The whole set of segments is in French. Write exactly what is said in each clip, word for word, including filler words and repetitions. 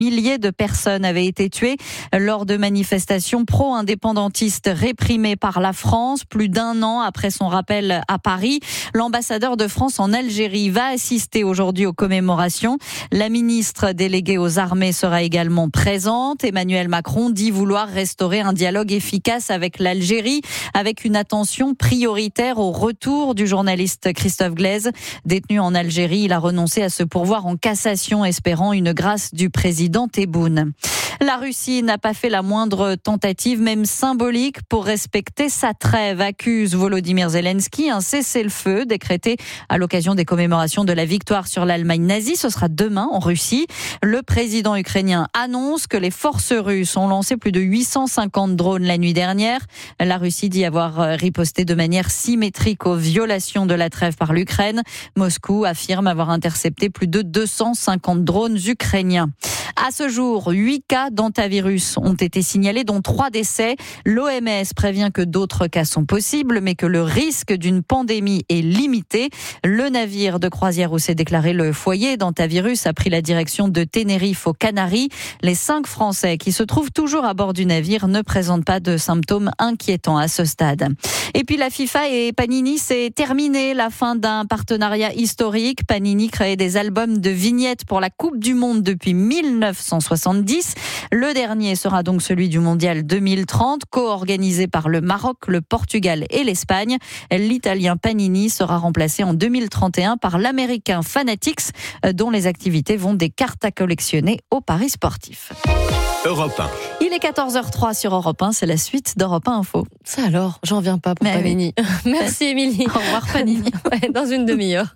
milliers de personnes avaient été tuées lors de manifestations pro-indépendantistes réprimées par la France. Plus d'un an après son rappel à Paris, l'ambassadeur de France en Algérie va assister aujourd'hui aux commémorations. La ministre déléguée aux armées sera également présente. Emmanuel Macron dit vouloir restaurer un dialogue efficace avec l'Algérie, avec une attention prioritaire au retour du journaliste Christophe Glaise. Détenu en Algérie, il a renoncé à se pourvoir en cassation, espérant une grâce du président Tebboune. La Russie n'a pas fait la moindre tentative, même symbolique, pour respecter sa trêve, accuse Volodymyr Zelensky. Un cessez-le-feu décrété à l'occasion des commémorations de la victoire sur l'Allemagne nazie. Ce sera demain en Russie. Le président ukrainien annonce que les forces russes ont lancé plus de huit cent cinquante drones la nuit dernière. La Russie dit avoir riposté de manière symétrique aux violations de la trêve par l'Ukraine. Moscou affirme avoir intercepté plus de deux cent cinquante drones ukrainiens. À ce jour, huit cas d'hantavirus ont été signalés, dont trois décès. L'O M S prévient que d'autres cas sont possibles, mais que le risque d'une pandémie est limité. Le navire de croisière où s'est déclaré le foyer d'hantavirus a pris la direction de Tenerife aux Canaries. Les cinq Français qui se trouvent toujours à bord du navire ne présentent pas de symptômes inquiétants à ce stade. Et puis la FIFA et Panini, c'est terminé. La fin d'un partenariat historique. Panini créait des albums de vignettes pour la Coupe du Monde depuis mille neuf cent soixante-dix. Le dernier sera donc celui du Mondial deux mille trente, co-organisé par le Maroc, le Portugal et l'Espagne. L'Italien Panini sera remplacé en deux mille trente et un par l'Américain Fanatics, dont les activités vont des cartes à collectionner au paris sportif. Europe un. Il est quatorze heures trois sur Europe un, c'est la suite d'Europe un Info. Ça alors, j'en viens pas pour Mais Panini. oui. Merci Émilie. Au revoir Panini. Ouais, dans une demi-heure.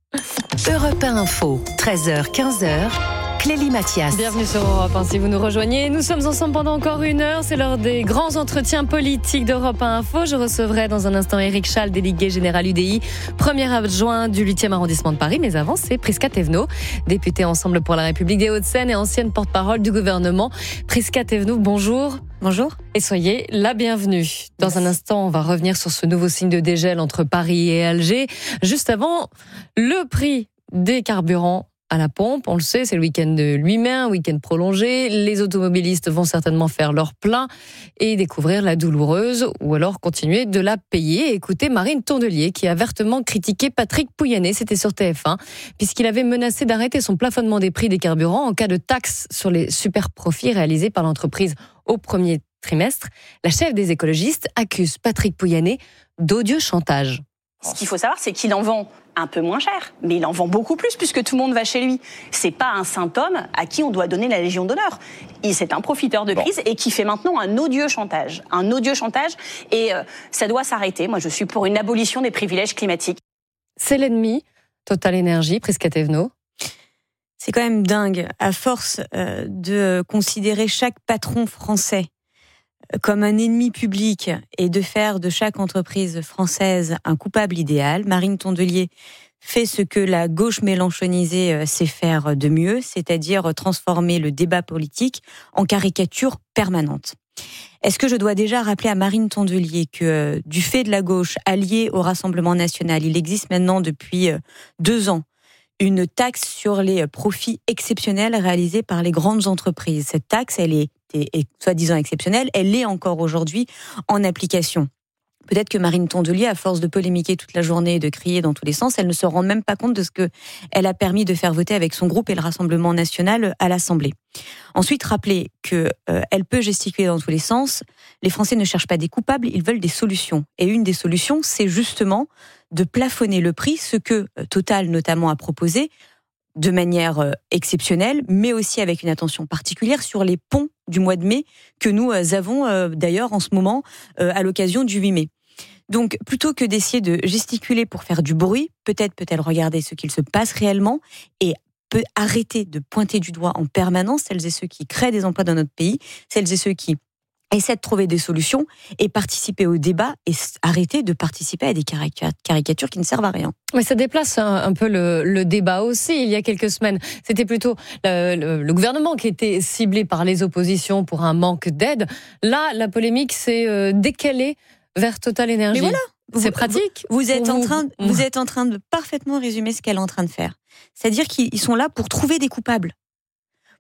Europe un Info, treize heures quinze. Clélie Mathias. Bienvenue sur Europe un, si vous nous rejoignez. Nous sommes ensemble pendant encore une heure. C'est l'heure des grands entretiens politiques d'Europe un Info. Je recevrai dans un instant Éric Chall, délégué général U D I, premier adjoint du huitième arrondissement de Paris. Mais avant, c'est Prisca Thévenot, députée Ensemble pour la République des Hauts-de-Seine et ancienne porte-parole du gouvernement. Prisca Thévenot, bonjour. Bonjour. Et soyez la bienvenue. Dans un instant, on va revenir sur ce nouveau signe de dégel entre Paris et Alger. Juste avant, le prix des carburants à la pompe, on le sait, c'est le week-end de lui-même, un week-end prolongé. Les automobilistes vont certainement faire leur plein et découvrir la douloureuse, ou alors continuer de la payer. Écoutez Marine Tondelier, qui a vertement critiqué Patrick Pouyanné, c'était sur T F un, puisqu'il avait menacé d'arrêter son plafonnement des prix des carburants en cas de taxe sur les super profits réalisés par l'entreprise au premier trimestre. La chef des écologistes accuse Patrick Pouyanné d'odieux chantage. Ce qu'il faut savoir, c'est qu'il en vend un peu moins cher, mais il en vend beaucoup plus puisque tout le monde va chez lui. C'est pas un saint homme à qui on doit donner la Légion d'honneur. Il c'est un profiteur de crise et qui fait maintenant un odieux chantage, un odieux chantage, et euh, ça doit s'arrêter. Moi, je suis pour une abolition des privilèges climatiques. C'est l'ennemi. Total Énergie, Prisca Thévenot. C'est quand même dingue, à force euh, de considérer chaque patron français comme un ennemi public et de faire de chaque entreprise française un coupable idéal, Marine Tondelier fait ce que la gauche mélenchonisée sait faire de mieux, c'est-à-dire transformer le débat politique en caricature permanente. Est-ce que je dois déjà rappeler à Marine Tondelier que euh, du fait de la gauche alliée au Rassemblement national, il existe maintenant depuis euh, deux ans une taxe sur les profits exceptionnels réalisés par les grandes entreprises. Cette taxe, elle est, est, est soi-disant exceptionnelle, elle est encore aujourd'hui en application. Peut-être que Marine Tondelier, à force de polémiquer toute la journée et de crier dans tous les sens, elle ne se rend même pas compte de ce qu'elle a permis de faire voter avec son groupe et le Rassemblement national à l'Assemblée. Ensuite, rappeler qu'elle euh, peut gesticuler dans tous les sens. Les Français ne cherchent pas des coupables, ils veulent des solutions. Et une des solutions, c'est justement de plafonner le prix, ce que Total notamment a proposé, de manière euh, exceptionnelle, mais aussi avec une attention particulière sur les ponts du mois de mai que nous euh, avons euh, d'ailleurs en ce moment euh, à l'occasion du huit mai. Donc, plutôt que d'essayer de gesticuler pour faire du bruit, peut-être peut-elle regarder ce qu'il se passe réellement et peut arrêter de pointer du doigt en permanence celles et ceux qui créent des emplois dans notre pays, celles et ceux qui essaient de trouver des solutions et participer au débat et arrêter de participer à des caricatures qui ne servent à rien. Mais ça déplace un, un peu le, le débat aussi. Il y a quelques semaines, c'était plutôt le, le, le gouvernement qui était ciblé par les oppositions pour un manque d'aide. Là, la polémique s'est euh, décalée vers Total Énergie. Mais voilà, c'est vous, pratique. Vous, vous êtes vous, en train, vous êtes en train de parfaitement résumer ce qu'elle est en train de faire. C'est-à-dire qu'ils sont là pour trouver des coupables,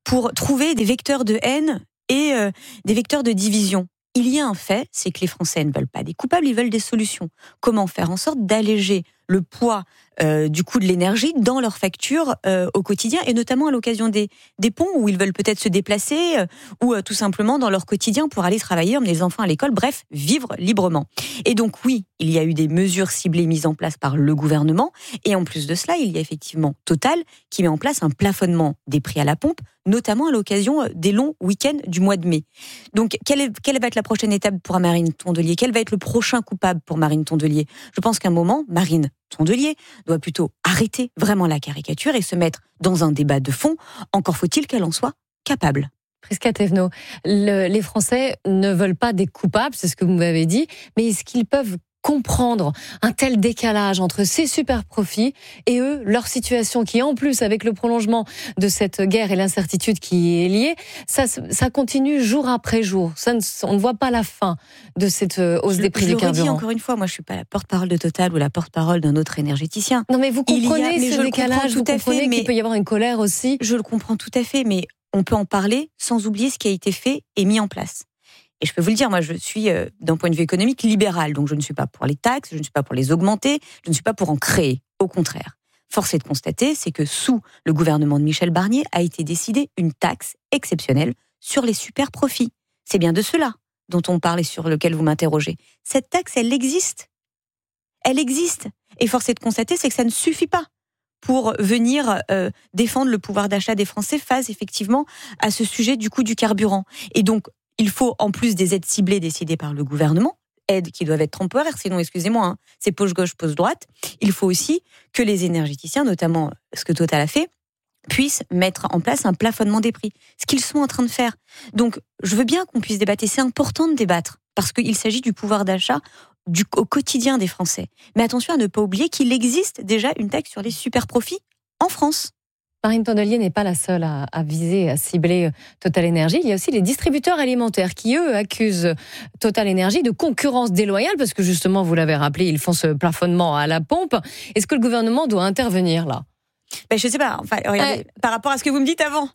pour trouver des vecteurs de haine et euh, des vecteurs de division. Il y a un fait, c'est que les Français ne veulent pas des coupables, ils veulent des solutions. Comment faire en sorte d'alléger le poids euh, du coût de l'énergie dans leurs factures euh, au quotidien, et notamment à l'occasion des, des ponts où ils veulent peut-être se déplacer euh, ou euh, tout simplement dans leur quotidien pour aller travailler, emmener les enfants à l'école, bref, vivre librement. Et donc oui, il y a eu des mesures ciblées mises en place par le gouvernement, et en plus de cela, il y a effectivement Total qui met en place un plafonnement des prix à la pompe, notamment à l'occasion des longs week-ends du mois de mai. Donc, quelle, est, quelle va être la prochaine étape pour Marine Tondelier ? Quel va être le prochain coupable pour Marine Tondelier ? Je pense qu'à un moment, Marine Tondelier doit plutôt arrêter vraiment la caricature et se mettre dans un débat de fond. Encore faut-il qu'elle en soit capable. Prisca Thévenot, le, les Français ne veulent pas des coupables, c'est ce que vous m'avez dit, mais est-ce qu'ils peuvent comprendre un tel décalage entre ces super profits et eux, leur situation qui, en plus, avec le prolongement de cette guerre et l'incertitude qui est liée, ça, ça continue jour après jour. Ça ne, on ne voit pas la fin de cette hausse je, des prix du carburant. Je le redis encore une fois, moi je ne suis pas la porte-parole de Total ou la porte-parole d'un autre énergéticien. Non mais vous comprenez Il y a, ce décalage, vous comprenez qu'il peut y avoir une colère aussi. Je le comprends tout à fait, mais on peut en parler sans oublier ce qui a été fait et mis en place. Et je peux vous le dire, moi je suis, euh, d'un point de vue économique, libéral. Donc je ne suis pas pour les taxes, je ne suis pas pour les augmenter, je ne suis pas pour en créer. Au contraire. Force est de constater, c'est que sous le gouvernement de Michel Barnier a été décidée une taxe exceptionnelle sur les super profits. C'est bien de cela dont on parle et sur lequel vous m'interrogez. Cette taxe, elle existe. Elle existe. Et force est de constater, c'est que ça ne suffit pas pour venir euh, défendre le pouvoir d'achat des Français face effectivement à ce sujet du coût du carburant. Et donc, il faut, en plus des aides ciblées décidées par le gouvernement, aides qui doivent être temporaires, sinon, excusez-moi, hein, c'est poche gauche, poche droite, il faut aussi que les énergéticiens, notamment ce que Total a fait, puissent mettre en place un plafonnement des prix. Ce qu'ils sont en train de faire. Donc, je veux bien qu'on puisse débattre, et c'est important de débattre, parce qu'il s'agit du pouvoir d'achat du, au quotidien des Français. Mais attention à ne pas oublier qu'il existe déjà une taxe sur les super profits en France. Marine Tondelier n'est pas la seule à, à viser, à cibler Total Énergie. Il y a aussi les distributeurs alimentaires qui, eux, accusent Total Énergie de concurrence déloyale parce que, justement, vous l'avez rappelé, ils font ce plafonnement à la pompe. Est-ce que le gouvernement doit intervenir là ? Ben, je ne sais pas. Enfin, regardez, ouais. Par rapport à ce que vous me dites avant.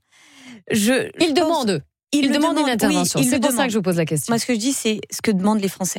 Je, ils demandent. Ils, ils demandent une intervention. Oui, c'est pour demandent. ça que je vous pose la question. Moi, ce que je dis, c'est ce que demandent les Français.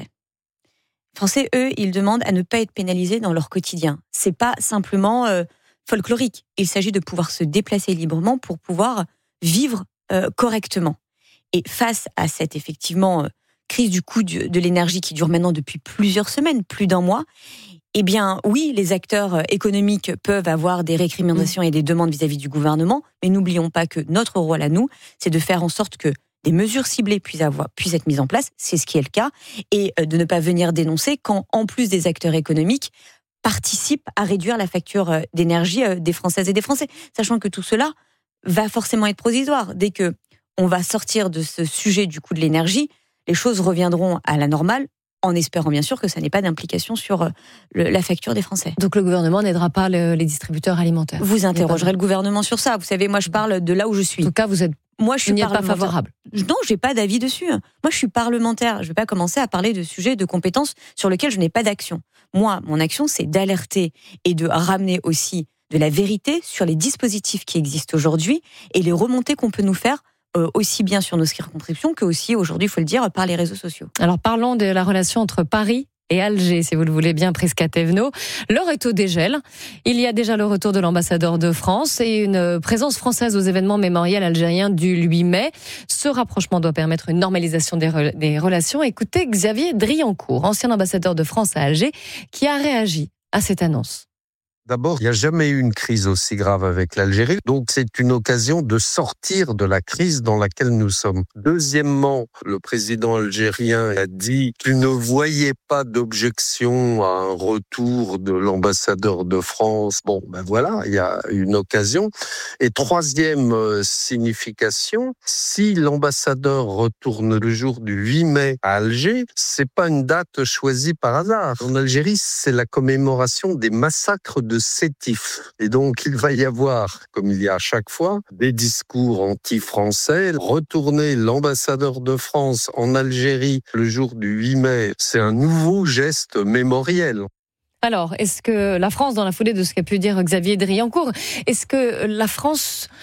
Les Français, eux, ils demandent à ne pas être pénalisés dans leur quotidien. C'est pas simplement... Euh, folklorique. Il s'agit de pouvoir se déplacer librement pour pouvoir vivre euh, correctement. Et face à cette, effectivement, euh, crise du coût de, de l'énergie qui dure maintenant depuis plusieurs semaines, plus d'un mois, eh bien, oui, les acteurs économiques peuvent avoir des récriminations et des demandes vis-à-vis du gouvernement, mais n'oublions pas que notre rôle à nous, c'est de faire en sorte que des mesures ciblées puissent, avoir, puissent être mises en place, c'est ce qui est le cas, et de ne pas venir dénoncer quand, en plus des acteurs économiques, participe à réduire la facture d'énergie des Françaises et des Français, sachant que tout cela va forcément être provisoire. Dès que on va sortir de ce sujet du coût de l'énergie, les choses reviendront à la normale, en espérant bien sûr que ça n'ait pas d'implication sur le, la facture des Français. Donc le gouvernement n'aidera pas le, les distributeurs alimentaires. Vous interrogerez le gouvernement sur ça. Vous savez, moi je parle de là où je suis. En tout cas, vous êtes Moi, je suis pas favorable. Non, j'ai pas d'avis dessus. Moi, je suis parlementaire. Je vais pas commencer à parler de sujets de compétences sur lesquels je n'ai pas d'action. Moi, mon action, c'est d'alerter et de ramener aussi de la vérité sur les dispositifs qui existent aujourd'hui et les remontées qu'on peut nous faire euh, aussi bien sur nos circonscriptions que aussi aujourd'hui, il faut le dire, par les réseaux sociaux. Alors, parlons de la relation entre Paris et Alger, si vous le voulez bien, Prisca Thévenot. L'heure est au dégel. Il y a déjà le retour de l'ambassadeur de France et une présence française aux événements mémoriels algériens du huit mai. Ce rapprochement doit permettre une normalisation des, re- des relations. Écoutez Xavier Driancourt, ancien ambassadeur de France à Alger, qui a réagi à cette annonce. D'abord, il n'y a jamais eu une crise aussi grave avec l'Algérie. Donc, c'est une occasion de sortir de la crise dans laquelle nous sommes. Deuxièmement, le président algérien a dit qu'il ne voyait pas d'objection à un retour de l'ambassadeur de France. Bon, ben voilà, il y a une occasion. Et troisième signification, si l'ambassadeur retourne le jour du huit mai à Alger, c'est pas une date choisie par hasard. En Algérie, c'est la commémoration des massacres de Sétif. Et donc, il va y avoir, comme il y a à chaque fois, des discours anti-français. Retourner l'ambassadeur de France en Algérie le jour du huit mai, c'est un nouveau geste mémoriel. Alors, est-ce que la France, dans la foulée de ce qu'a pu dire Xavier Driancourt, est-ce que la France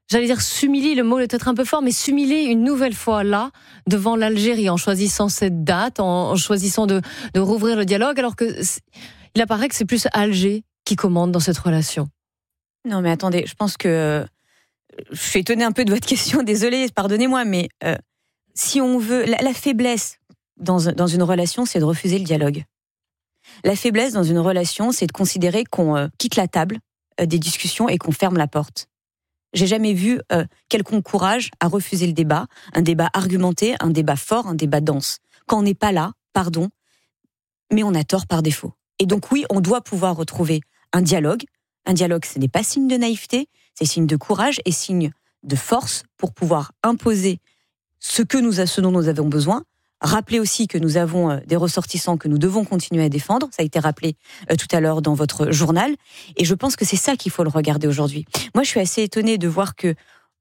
j'allais dire s'humilie, le mot est peut-être un peu fort, mais s'humilie une nouvelle fois là, devant l'Algérie, en choisissant cette date, en, en choisissant de, de rouvrir le dialogue, alors que il apparaît que c'est plus Alger qui commande dans cette relation. Non mais attendez, je pense que je suis étonnée un peu de votre question, désolée, pardonnez-moi, mais euh, si on veut, la, la faiblesse dans, dans une relation, c'est de refuser le dialogue. La faiblesse dans une relation, c'est de considérer qu'on euh, quitte la table euh, des discussions et qu'on ferme la porte. J'ai jamais vu euh, quelconque courage à refuser le débat, un débat argumenté, un débat fort, un débat dense. Quand on n'est pas là, pardon, mais on a tort par défaut. Et donc oui, on doit pouvoir retrouver un dialogue. Un dialogue, ce n'est pas signe de naïveté, c'est signe de courage et signe de force pour pouvoir imposer ce, que nous, ce dont nous avons besoin. Rappeler aussi que nous avons des ressortissants que nous devons continuer à défendre. Ça a été rappelé tout à l'heure dans votre journal. Et je pense que c'est ça qu'il faut le regarder aujourd'hui. Moi, je suis assez étonnée de voir que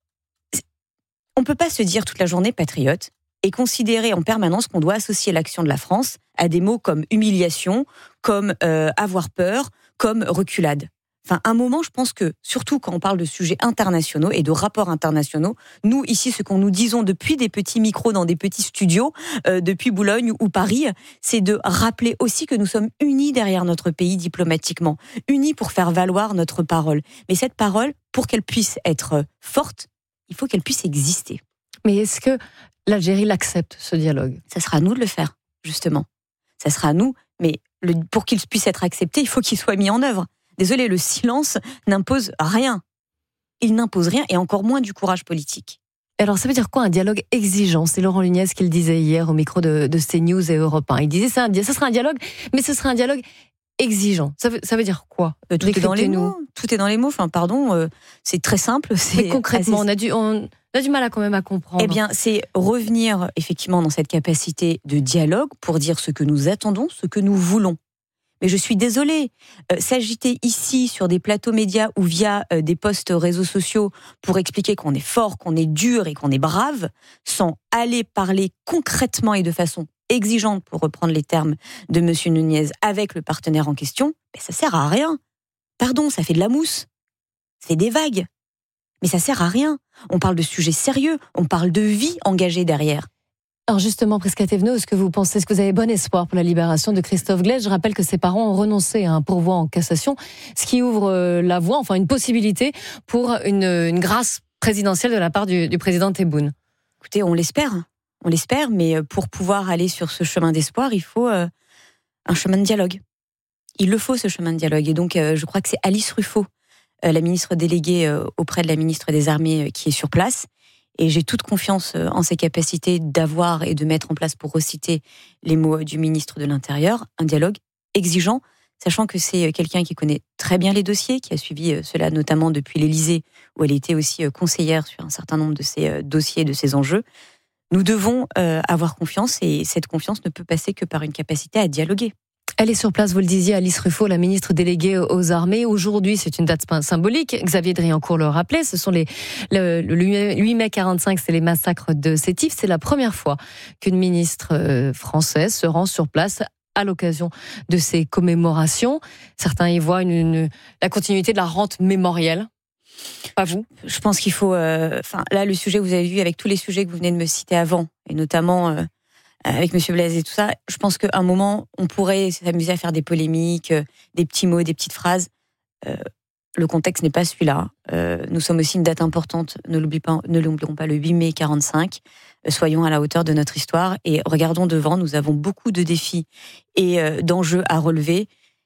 on ne peut pas se dire toute la journée patriote et considérer en permanence qu'on doit associer l'action de la France à des mots comme humiliation, comme euh, avoir peur, comme reculade. Enfin, un moment, je pense que, surtout quand on parle de sujets internationaux et de rapports internationaux, nous, ici, ce qu'on nous disons depuis des petits micros dans des petits studios, euh, depuis Boulogne ou Paris, c'est de rappeler aussi que nous sommes unis derrière notre pays diplomatiquement, unis pour faire valoir notre parole. Mais cette parole, pour qu'elle puisse être forte, il faut qu'elle puisse exister. Mais est-ce que l'Algérie l'accepte, ce dialogue ? Ça sera à nous de le faire, justement. Ça sera à nous, mais le, pour qu'il puisse être accepté, il faut qu'il soit mis en œuvre. Désolé, le silence n'impose rien. Il n'impose rien et encore moins du courage politique. Alors, ça veut dire quoi un dialogue exigeant ? C'est Laurent Nunez qui le disait hier au micro de, de CNews et Europe un. Il disait ça, ça sera un dialogue, mais ce sera un dialogue exigeant. Ça veut, ça veut dire quoi ? euh, Tout est dans les mots. Tout est dans les mots. Enfin, pardon, euh, c'est très simple. C'est mais concrètement, assez... on, a du, on a du mal à quand même à comprendre. Eh bien, c'est revenir effectivement dans cette capacité de dialogue pour dire ce que nous attendons, ce que nous voulons. Mais je suis désolée, euh, s'agiter ici sur des plateaux médias ou via euh, des posts réseaux sociaux pour expliquer qu'on est fort, qu'on est dur et qu'on est brave, sans aller parler concrètement et de façon exigeante, pour reprendre les termes de Monsieur Nunez, avec le partenaire en question, ben ça sert à rien. Pardon, ça fait de la mousse, ça fait des vagues, mais ça sert à rien. On parle de sujets sérieux, on parle de vie engagée derrière. Alors justement, Prisca Thévenot, est-ce que vous pensez, est-ce que vous avez bon espoir pour la libération de Christophe Glaise ? Je rappelle que ses parents ont renoncé à un pourvoi en cassation, ce qui ouvre la voie, enfin une possibilité pour une, une grâce présidentielle de la part du, du président Tebboune. Écoutez, on l'espère, on l'espère, mais pour pouvoir aller sur ce chemin d'espoir, il faut euh, un chemin de dialogue. Il le faut, ce chemin de dialogue. Et donc, euh, je crois que c'est Alice Ruffo, euh, la ministre déléguée euh, auprès de la ministre des Armées, euh, qui est sur place. Et j'ai toute confiance en ses capacités d'avoir et de mettre en place, pour reciter les mots du ministre de l'Intérieur, un dialogue exigeant, sachant que c'est quelqu'un qui connaît très bien les dossiers, qui a suivi cela notamment depuis l'Élysée, où elle était aussi conseillère sur un certain nombre de ces dossiers, de ces enjeux. Nous devons avoir confiance, et cette confiance ne peut passer que par une capacité à dialoguer. Elle est sur place, vous le disiez, Alice Ruffo, la ministre déléguée aux armées. Aujourd'hui, c'est une date symbolique. Xavier Driancourt le rappelait. Ce sont les, le, le huit mai quarante-cinq, c'est les massacres de Sétif. C'est la première fois qu'une ministre française se rend sur place à l'occasion de ces commémorations. Certains y voient une, une, la continuité de la rente mémorielle. Pas vous ? Je pense qu'il faut... Euh, enfin, là, le sujet, vous avez vu, avec tous les sujets que vous venez de me citer avant, et notamment... Euh, avec Monsieur Blaise et tout ça, je pense qu'à un moment, on pourrait s'amuser à faire des polémiques, des petits mots, des petites phrases. Euh, le contexte n'est pas celui-là. Euh, nous sommes aussi une date importante, ne l'oublions pas, ne l'oublions pas, le huit mai quarante-cinq. Euh, soyons à la hauteur de notre histoire et regardons devant. Nous avons beaucoup de défis et euh, d'enjeux à relever.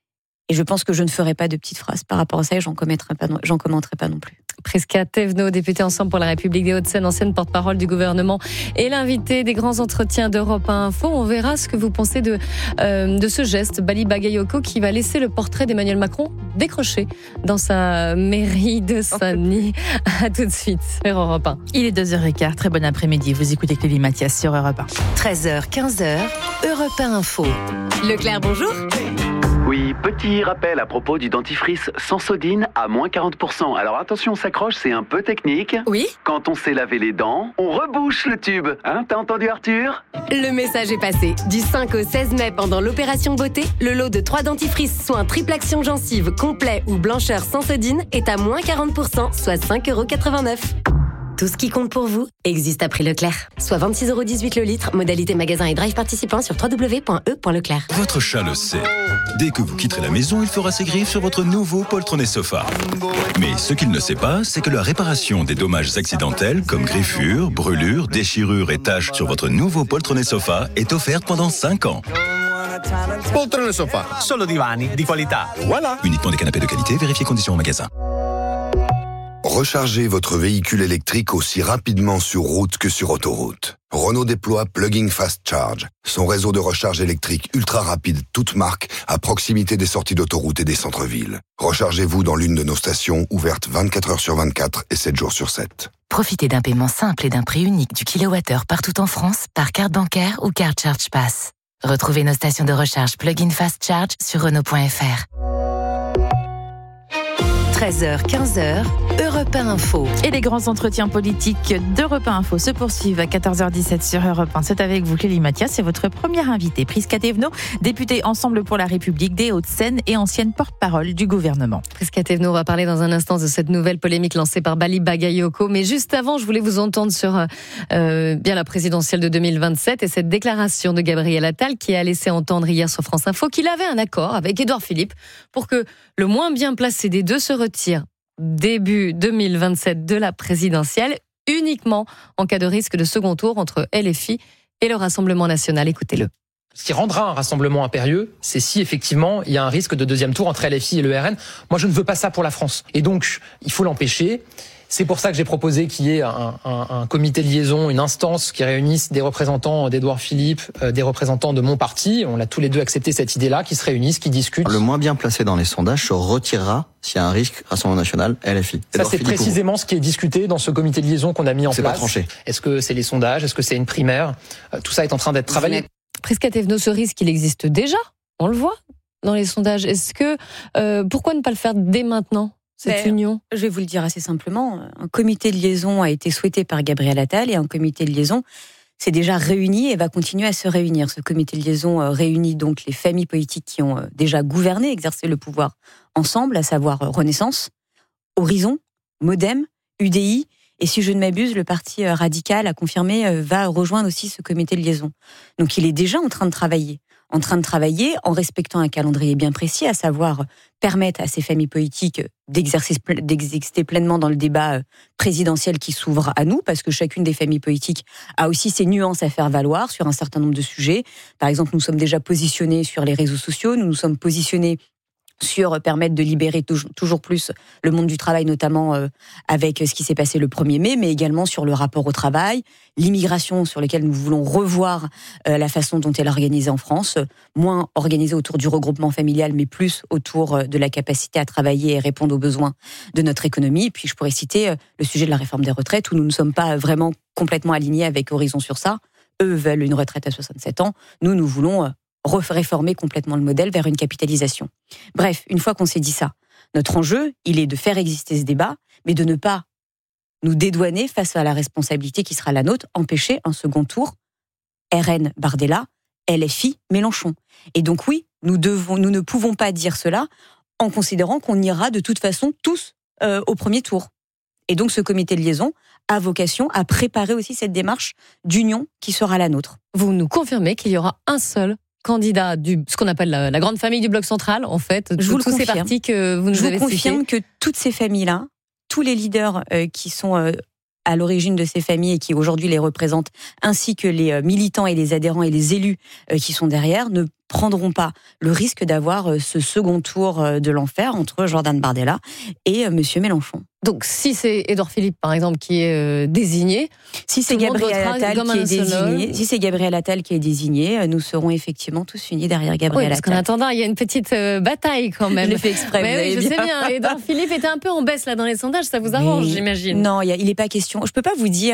Et je pense que je ne ferai pas de petites phrases par rapport à ça et j'en commenterai pas, j'en commenterai pas non plus. Prisca Thévenot, députée Ensemble pour la République des Hauts-de-Seine, ancienne porte-parole du gouvernement, et l'invité des grands entretiens d'Europe un Info. On verra ce que vous pensez de, euh, de ce geste, Bali Bagayoko, qui va laisser le portrait d'Emmanuel Macron décroché dans sa mairie de Saint-Denis. À tout de suite vers Europe un. Il est deux heures quinze, très bon après-midi. Vous écoutez Clélie Mathias sur Europe un. treize heures, quinze heures, Europe un Info. Leclerc, bonjour. Oui, Petit rappel à propos du dentifrice Sensodine à moins quarante pour cent. Alors attention, on s'accroche, c'est un peu technique. Oui. Quand on s'est lavé les dents, on rebouche le tube. Hein, t'as entendu Arthur ? Le message est passé. Du cinq au seize mai, pendant l'opération beauté, le lot de trois dentifrices soins triple action gencive complet ou blancheur Sensodine est à moins quarante pour cent, soit cinq euros quatre-vingt-neuf. Tout ce qui compte pour vous existe à prix Leclerc. Soit vingt-six euros dix-huit le litre, modalité magasin et drive participant sur w w w point e point leclerc. Votre chat le sait. Dès que vous quitterez la maison, il fera ses griffes sur votre nouveau poltronné sofa. Mais ce qu'il ne sait pas, c'est que la réparation des dommages accidentels, comme griffures, brûlures, déchirures et taches sur votre nouveau poltronné sofa, est offerte pendant cinq ans. Poltrone sofa, solo divani di qualità. Voilà. Uniquement des canapés de qualité, vérifiez conditions en magasin. Rechargez votre véhicule électrique aussi rapidement sur route que sur autoroute. Renault déploie Plug-in Fast Charge, son réseau de recharge électrique ultra rapide, toute marque, à proximité des sorties d'autoroute et des centres-villes. Rechargez-vous dans l'une de nos stations ouvertes vingt-quatre heures sur vingt-quatre et sept jours sur sept. Profitez d'un paiement simple et d'un prix unique du kilowattheure partout en France par carte bancaire ou carte Charge Pass. Retrouvez nos stations de recharge Plug-in Fast Charge sur Renault point F R. treize heures quinze, Europe un Info. Et les grands entretiens politiques d'Europe un Info se poursuivent à quatorze heures dix-sept sur Europe un. C'est avec vous, Clélie Mathias, c'est votre première invitée. Prisca Thévenot, députée Ensemble pour la République des Hauts-de-Seine et ancienne porte-parole du gouvernement. Prisca Thévenot, on va parler dans un instant de cette nouvelle polémique lancée par Bali Bagayoko. Mais juste avant, je voulais vous entendre sur euh, bien la présidentielle de deux mille vingt-sept et cette déclaration de Gabriel Attal qui a laissé entendre hier sur France Info qu'il avait un accord avec Édouard Philippe pour que le moins bien placé des deux se retire début deux mille vingt-sept de la présidentielle, uniquement en cas de risque de second tour entre L F I et le Rassemblement national. Écoutez-le. Ce qui rendra un rassemblement impérieux, c'est si effectivement il y a un risque de deuxième tour entre L F I et le R N. Moi, je ne veux pas ça pour la France. Et donc, il faut l'empêcher. C'est pour ça que j'ai proposé qu'il y ait un, un, un comité de liaison, une instance qui réunisse des représentants d'Édouard Philippe, euh, des représentants de mon parti. On a tous les deux accepté cette idée-là, qui se réunissent, qui discutent. Le moins bien placé dans les sondages se retirera s'il y a un risque Rassemblement national, L F I. Ça, Edouard c'est Philippe précisément ce qui est discuté dans ce comité de liaison qu'on a mis en c'est place. C'est pas tranché. Est-ce que c'est les sondages? Est-ce que c'est une primaire? euh, Tout ça est en train d'être travaillé. Prisca Thévenot, ce risque, il existe déjà. On le voit dans les sondages. Est-ce que euh, pourquoi ne pas le faire dès maintenant? Cette ben, union. Je vais vous le dire assez simplement. Un comité de liaison a été souhaité par Gabriel Attal et un comité de liaison s'est déjà réuni et va continuer à se réunir. Ce comité de liaison réunit donc les familles politiques qui ont déjà gouverné, exercé le pouvoir ensemble, à savoir Renaissance, Horizon, Modem, U D I. Et si je ne m'abuse, le parti radical a confirmé va rejoindre aussi ce comité de liaison. Donc il est déjà en train de travailler. en train de travailler en respectant un calendrier bien précis, à savoir permettre à ces familles politiques d'exercer, d'exister pleinement dans le débat présidentiel qui s'ouvre à nous, parce que chacune des familles politiques a aussi ses nuances à faire valoir sur un certain nombre de sujets. Par exemple, nous sommes déjà positionnés sur les réseaux sociaux, nous nous sommes positionnés sur permettre de libérer toujours plus le monde du travail, notamment avec ce qui s'est passé le premier mai, mais également sur le rapport au travail, l'immigration sur laquelle nous voulons revoir la façon dont elle est organisée en France, moins organisée autour du regroupement familial, mais plus autour de la capacité à travailler et répondre aux besoins de notre économie. Et puis je pourrais citer le sujet de la réforme des retraites, où nous ne sommes pas vraiment complètement alignés avec Horizon sur ça. Eux veulent une retraite à soixante-sept ans, nous, nous voulons réformer complètement le modèle vers une capitalisation. Bref, une fois qu'on s'est dit ça, notre enjeu, il est de faire exister ce débat, mais de ne pas nous dédouaner face à la responsabilité qui sera la nôtre, empêcher un second tour R N Bardella, L F I Mélenchon. Et donc oui, nous, devons, nous ne pouvons pas dire cela en considérant qu'on ira de toute façon tous euh, au premier tour. Et donc ce comité de liaison a vocation à préparer aussi cette démarche d'union qui sera la nôtre. Vous nous confirmez qu'il y aura un seul candidat du ce qu'on appelle la, la grande famille du bloc central, en fait, je vous tous ces partis que vous nous je avez cités. Je vous confirme que toutes ces familles-là, tous les leaders euh, qui sont euh, à l'origine de ces familles et qui aujourd'hui les représentent, ainsi que les euh, militants et les adhérents et les élus euh, qui sont derrière, ne prendront pas le risque d'avoir euh, ce second tour euh, de l'enfer entre Jordan Bardella et euh, Monsieur Mélenchon. Donc, si c'est Édouard Philippe, par exemple, qui est euh, désigné, si c'est Gabriel Attal qui est désigné, si c'est Gabriel Attal qui est désigné, nous serons effectivement tous unis derrière Gabriel oui, parce Attal. Parce qu'en attendant, il y a une petite euh, bataille quand même. Je l'ai fait exprès. Mais oui, je bien. sais bien. Édouard Philippe était un peu en baisse là dans les sondages, ça vous arrange, Mais j'imagine. Non, il n'est pas question. Je peux pas vous dire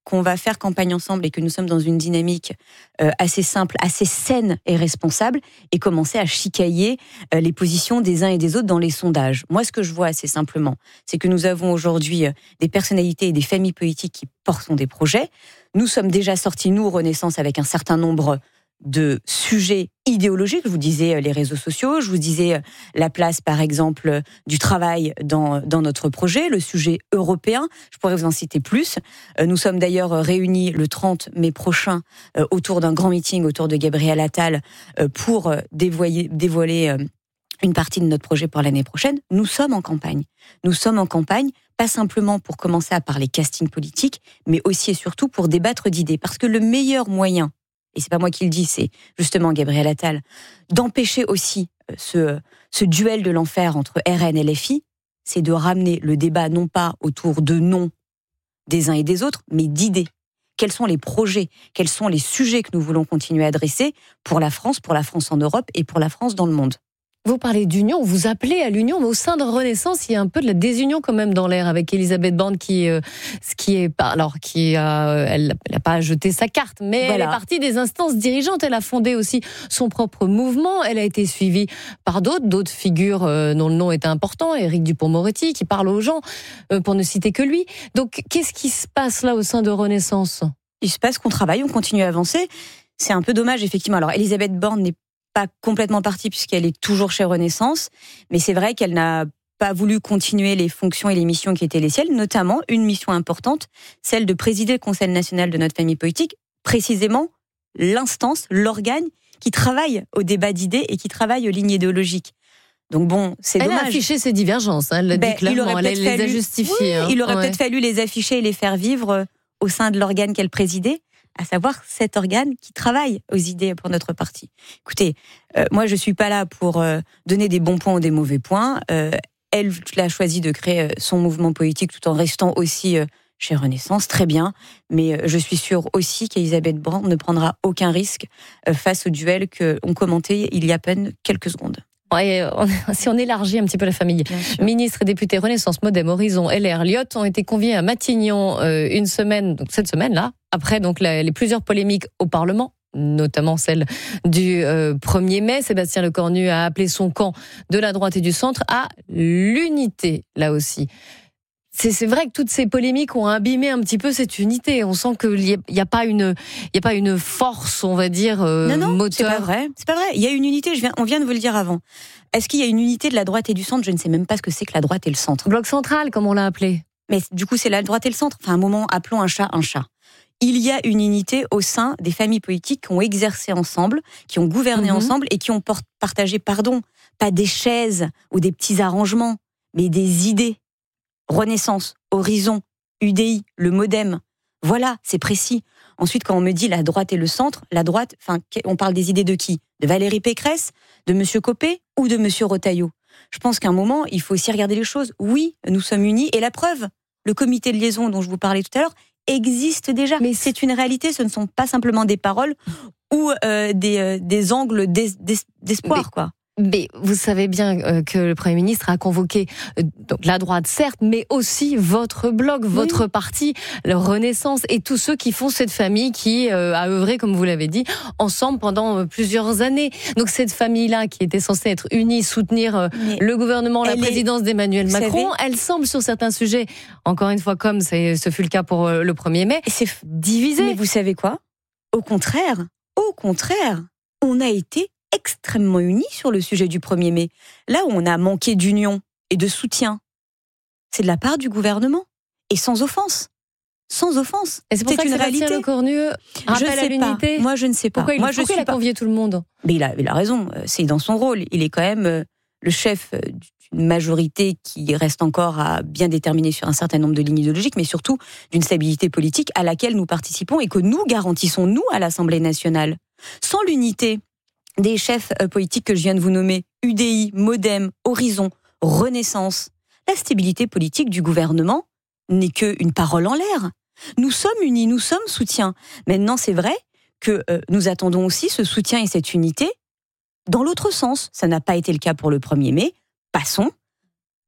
qu'on va faire campagne ensemble et que nous sommes dans une dynamique euh, assez simple, assez saine et responsable, et commencer à chicailler euh, les positions des uns et des autres dans les sondages. Moi, ce que je vois assez simplement, c'est que nous avons aujourd'hui euh, des personnalités et des familles politiques qui portent des projets. Nous sommes déjà sortis, nous, Renaissance, avec un certain nombre de sujets idéologiques. Je vous disais les réseaux sociaux, je vous disais la place, par exemple, du travail dans, dans notre projet, le sujet européen. Je pourrais vous en citer plus. Nous sommes d'ailleurs réunis le trente mai prochain autour d'un grand meeting autour de Gabriel Attal pour dévoiler, dévoiler une partie de notre projet pour l'année prochaine. Nous sommes en campagne. Nous sommes en campagne, pas simplement pour commencer à parler casting politique, mais aussi et surtout pour débattre d'idées. Parce que le meilleur moyen, et c'est pas moi qui le dis, c'est justement Gabriel Attal, d'empêcher aussi ce, ce duel de l'enfer entre R N et L F I, c'est de ramener le débat non pas autour de noms des uns et des autres, mais d'idées. Quels sont les projets, quels sont les sujets que nous voulons continuer à adresser pour la France, pour la France en Europe et pour la France dans le monde. Vous parlez d'union, vous appelez à l'union, mais au sein de Renaissance, il y a un peu de la désunion quand même dans l'air avec Elisabeth Borne qui, euh, qui est pas, alors qui a, elle n'a pas jeté sa carte, mais voilà. Elle est partie des instances dirigeantes. Elle a fondé aussi son propre mouvement. Elle a été suivie par d'autres, d'autres figures euh, dont le nom est important. Éric Dupond-Moretti qui parle aux gens, euh, pour ne citer que lui. Donc, qu'est-ce qui se passe là au sein de Renaissance ? Il se passe qu'on travaille, on continue à avancer. C'est un peu dommage, effectivement. Alors, Elisabeth Borne n'est pas complètement partie puisqu'elle est toujours chez Renaissance, mais c'est vrai qu'elle n'a pas voulu continuer les fonctions et les missions qui étaient les siennes, notamment une mission importante, celle de présider le Conseil national de notre famille politique, précisément l'instance, l'organe qui travaille au débat d'idées et qui travaille aux lignes idéologiques. Donc bon, c'est elle dommage. Elle a affiché ses divergences, hein, elle l'a ben, dit clairement, elle les fallu, a justifiées. Oui, hein. Il aurait ouais. peut-être fallu les afficher et les faire vivre au sein de l'organe qu'elle présidait, à savoir cet organe qui travaille aux idées pour notre parti. Écoutez, euh, moi je suis pas là pour euh, donner des bons points ou des mauvais points. Euh, elle a choisi de créer son mouvement politique tout en restant aussi euh, chez Renaissance, très bien. Mais euh, je suis sûre aussi qu'Elisabeth Borne ne prendra aucun risque euh, face au duel qu'on commentait il y a à peine quelques secondes. Ouais, si on élargit un petit peu la famille, ministres et députés Renaissance, Modem, Horizon, L R, Lyot ont été conviés à Matignon euh, une semaine, donc cette semaine-là, après donc la, les plusieurs polémiques au Parlement, notamment celle du euh, premier mai. Sébastien Lecornu a appelé son camp de la droite et du centre à l'unité, là aussi. C'est, c'est vrai que toutes ces polémiques ont abîmé un petit peu cette unité. On sent qu'il n'y a, y a pas une, il y a pas une force, on va dire, euh, non, non, moteur. C'est pas vrai. C'est pas vrai. Il y a une unité. Je viens, on vient de vous le dire avant. Est-ce qu'il y a une unité de la droite et du centre ? Je ne sais même pas ce que c'est que la droite et le centre. Bloc central, comme on l'a appelé. Mais du coup, c'est la droite et le centre. Enfin, à un moment, appelons un chat un chat. Il y a une unité au sein des familles politiques qui ont exercé ensemble, qui ont gouverné mmh. ensemble et qui ont partagé, pardon, pas des chaises ou des petits arrangements, mais des idées. Renaissance, Horizon, U D I, le Modem. Voilà, c'est précis. Ensuite, quand on me dit la droite et le centre, la droite, enfin, on parle des idées de qui ? De Valérie Pécresse, de Monsieur Copé ou de Monsieur Retailleau ? Je pense qu'à un moment, il faut aussi regarder les choses. Oui, nous sommes unis et la preuve, le comité de liaison dont je vous parlais tout à l'heure existe déjà. Mais c'est une réalité, ce ne sont pas simplement des paroles ou euh, des, euh, des angles d'es- d'es- d'espoir, mais, quoi. Mais vous savez bien euh, que le Premier ministre a convoqué euh, donc la droite, certes, mais aussi votre bloc, votre oui. parti, la Renaissance, et tous ceux qui font cette famille qui euh, a œuvré, comme vous l'avez dit, ensemble pendant euh, plusieurs années. Donc cette famille-là, qui était censée être unie, soutenir euh, le gouvernement, la présidence est... d'Emmanuel Macron, savez... elle semble sur certains sujets, encore une fois, comme c'est, ce fut le cas pour euh, le premier mai, c'est divisée. Mais vous savez quoi ? Au contraire, au contraire, on a été extrêmement unis sur le sujet du premier mai. Là où on a manqué d'union et de soutien, c'est de la part du gouvernement. Et sans offense. Sans offense. Et c'est pour c'est ça une que réalité. Sébastien Lecornu rappelle je sais à l'unité. Pas. Moi, je ne sais pas. Pourquoi il, Moi, pourquoi je il a pas... convié tout le monde ? Mais il a, il a raison. C'est dans son rôle. Il est quand même le chef d'une majorité qui reste encore à bien déterminer sur un certain nombre de lignes idéologiques, mais surtout d'une stabilité politique à laquelle nous participons et que nous garantissons, nous, à l'Assemblée nationale. Sans l'unité des chefs politiques que je viens de vous nommer, U D I, Modem, Horizon, Renaissance, la stabilité politique du gouvernement n'est qu'une parole en l'air. Nous sommes unis, nous sommes soutiens. Maintenant, c'est vrai que euh, nous attendons aussi ce soutien et cette unité dans l'autre sens. Ça n'a pas été le cas pour le premier mai. Passons.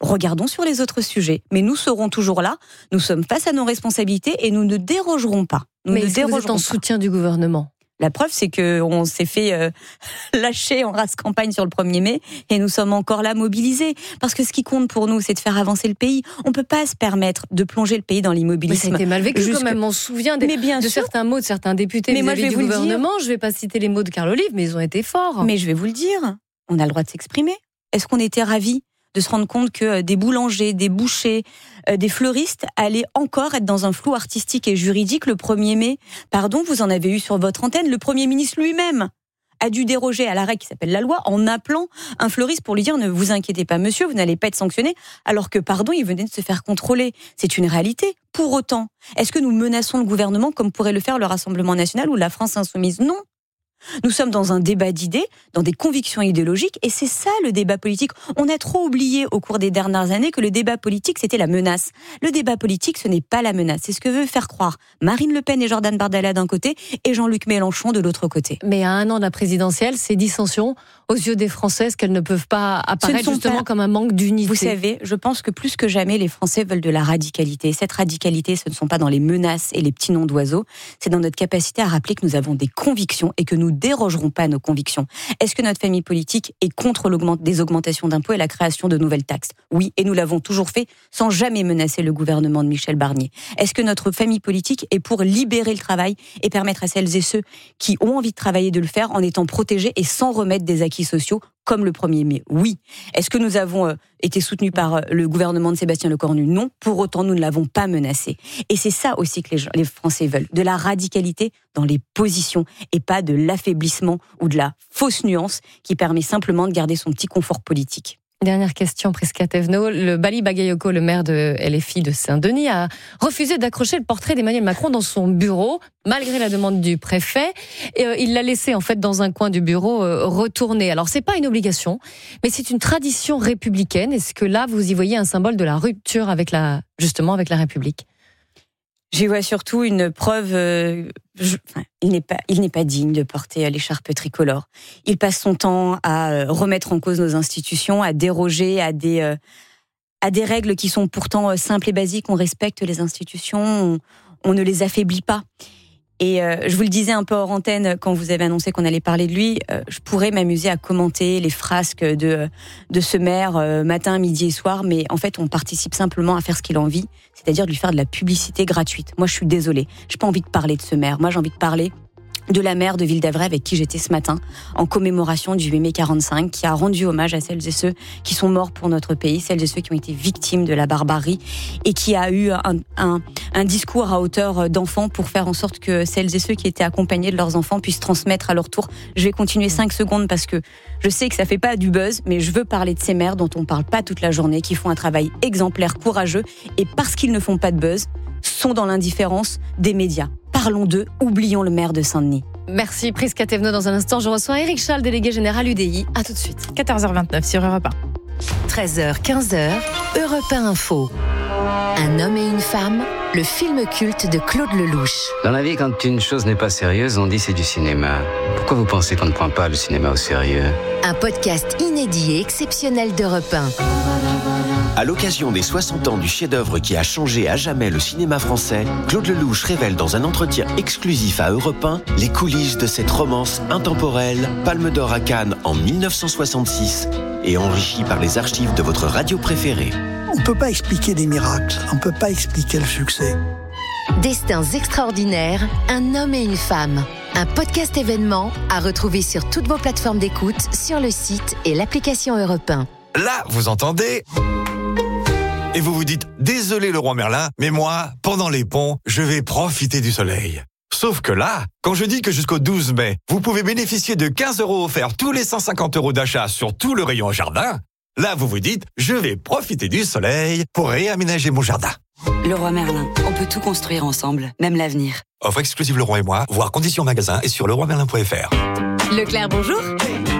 regardons sur les autres sujets. Mais nous serons toujours là, nous sommes face à nos responsabilités et nous ne dérogerons pas. Nous Mais ne est-ce que vous êtes en pas. soutien du gouvernement ? La preuve, c'est qu'on s'est fait euh, lâcher en race campagne sur le premier mai et nous sommes encore là mobilisés. Parce que ce qui compte pour nous, c'est de faire avancer le pays. On ne peut pas se permettre de plonger le pays dans l'immobilisme. Mais ça a été mal vécu Jusque... quand même. On se souvient des, mais bien de sûr. certains mots de certains députés mais moi, je vais du vous gouvernement. Le dire. Je ne vais pas citer les mots de Carl Olive, mais ils ont été forts. Mais je vais vous le dire, on a le droit de s'exprimer. Est-ce qu'on était ravis de se rendre compte que des boulangers, des bouchers, euh, des fleuristes allaient encore être dans un flou artistique et juridique le premier mai. Pardon, vous en avez eu sur votre antenne. Le Premier ministre lui-même a dû déroger à la règle qui s'appelle la loi en appelant un fleuriste pour lui dire « Ne vous inquiétez pas, monsieur, vous n'allez pas être sanctionné », alors que, pardon, il venait de se faire contrôler. C'est une réalité. Pour autant, est-ce que nous menaçons le gouvernement comme pourrait le faire le Rassemblement national ou la France insoumise ? Non. Nous sommes dans un débat d'idées, dans des convictions idéologiques, et c'est ça le débat politique. On a trop oublié au cours des dernières années que le débat politique, c'était la menace. Le débat politique, ce n'est pas la menace. C'est ce que veut faire croire Marine Le Pen et Jordan Bardella d'un côté, et Jean-Luc Mélenchon de l'autre côté. Mais à un an de la présidentielle, ces dissensions, aux yeux des Français, est-ce qu'elles ne peuvent pas apparaître justement pas... comme un manque d'unité ? Vous savez, je pense que plus que jamais, les Français veulent de la radicalité. Et cette radicalité, ce ne sont pas dans les menaces et les petits noms d'oiseaux, c'est dans notre capacité à rappeler que nous avons des convictions et que nous dérogerons pas à nos convictions. Est-ce que notre famille politique est contre des augmentations d'impôts et la création de nouvelles taxes ? Oui, et nous l'avons toujours fait sans jamais menacer le gouvernement de Michel Barnier. Est-ce que notre famille politique est pour libérer le travail et permettre à celles et ceux qui ont envie de travailler de le faire en étant protégés et sans remettre des acquis sociaux comme le premier mai? Oui. Est-ce que nous avons euh, été soutenus par euh, le gouvernement de Sébastien Lecornu? Non. Pour autant, nous ne l'avons pas menacé. Et c'est ça aussi que les, gens, les Français veulent. De la radicalité dans les positions et pas de l'affaiblissement ou de la fausse nuance qui permet simplement de garder son petit confort politique. Dernière question, Prisca Thévenot. Le Bali Bagayoko, le maire de L F I de Saint-Denis, a refusé d'accrocher le portrait d'Emmanuel Macron dans son bureau, malgré la demande du préfet. Et euh, il l'a laissé en fait dans un coin du bureau euh, retourné. Alors c'est pas une obligation, mais c'est une tradition républicaine. Est-ce que là, vous y voyez un symbole de la rupture avec la, justement avec la République ? J'y vois surtout une preuve. Euh, je, enfin, il n'est pas, il n'est pas digne de porter l'écharpe tricolore. Il passe son temps à euh, remettre en cause nos institutions, à déroger à des, euh, à des règles qui sont pourtant euh, simples et basiques. On respecte les institutions, on, on ne les affaiblit pas. Et euh, je vous le disais un peu hors antenne quand vous avez annoncé qu'on allait parler de lui, euh, je pourrais m'amuser à commenter les frasques de de ce maire euh, matin, midi et soir, mais en fait on participe simplement à faire ce qu'il a envie, c'est-à-dire de lui faire de la publicité gratuite. Moi je suis désolée, j'ai pas envie de parler de ce maire, moi j'ai envie de parler de la maire de Ville-d'Avray avec qui j'étais ce matin en commémoration du huit mai quarante-cinq, qui a rendu hommage à celles et ceux qui sont morts pour notre pays, celles et ceux qui ont été victimes de la barbarie et qui a eu un, un, un discours à hauteur d'enfants pour faire en sorte que celles et ceux qui étaient accompagnés de leurs enfants puissent transmettre à leur tour. Je vais continuer cinq secondes parce que je sais que ça fait pas du buzz, mais je veux parler de ces maires dont on parle pas toute la journée, qui font un travail exemplaire, courageux, et parce qu'ils ne font pas de buzz, sont dans l'indifférence des médias. Parlons d'eux, oublions le maire de Saint-Denis. Merci Prisca Thévenot. Dans un instant, je reçois Éric Charles, délégué général U D I. À tout de suite. quatorze heures vingt-neuf sur Europe un. treize heures, quinze heures, Europe un Info. Un homme et une femme, le film culte de Claude Lelouch. Dans la vie, quand une chose n'est pas sérieuse, on dit c'est du cinéma. Pourquoi vous pensez qu'on ne prend pas le cinéma au sérieux ? Un podcast inédit et exceptionnel d'Europe un. À l'occasion des soixante ans du chef-d'œuvre qui a changé à jamais le cinéma français, Claude Lelouch révèle dans un entretien exclusif à Europe un les coulisses de cette romance intemporelle, Palme d'Or à Cannes en dix-neuf cent soixante-six et enrichie par les archives de votre radio préférée. On ne peut pas expliquer des miracles, on ne peut pas expliquer le succès. Destins extraordinaires, un homme et une femme. Un podcast événement à retrouver sur toutes vos plateformes d'écoute, sur le site et l'application Europe un. Là, vous entendez ? Et vous vous dites, désolé le roi Merlin, mais moi, pendant les ponts, je vais profiter du soleil. Sauf que là, quand je dis que jusqu'au douze mai, vous pouvez bénéficier de quinze euros offerts tous les cent cinquante euros d'achat sur tout le rayon jardin, là vous vous dites, je vais profiter du soleil pour réaménager mon jardin. Le roi Merlin, on peut tout construire ensemble, même l'avenir. Offre exclusive Le Roi et moi, voir conditions magasin et sur leroy merlin point f r. Leclerc, bonjour.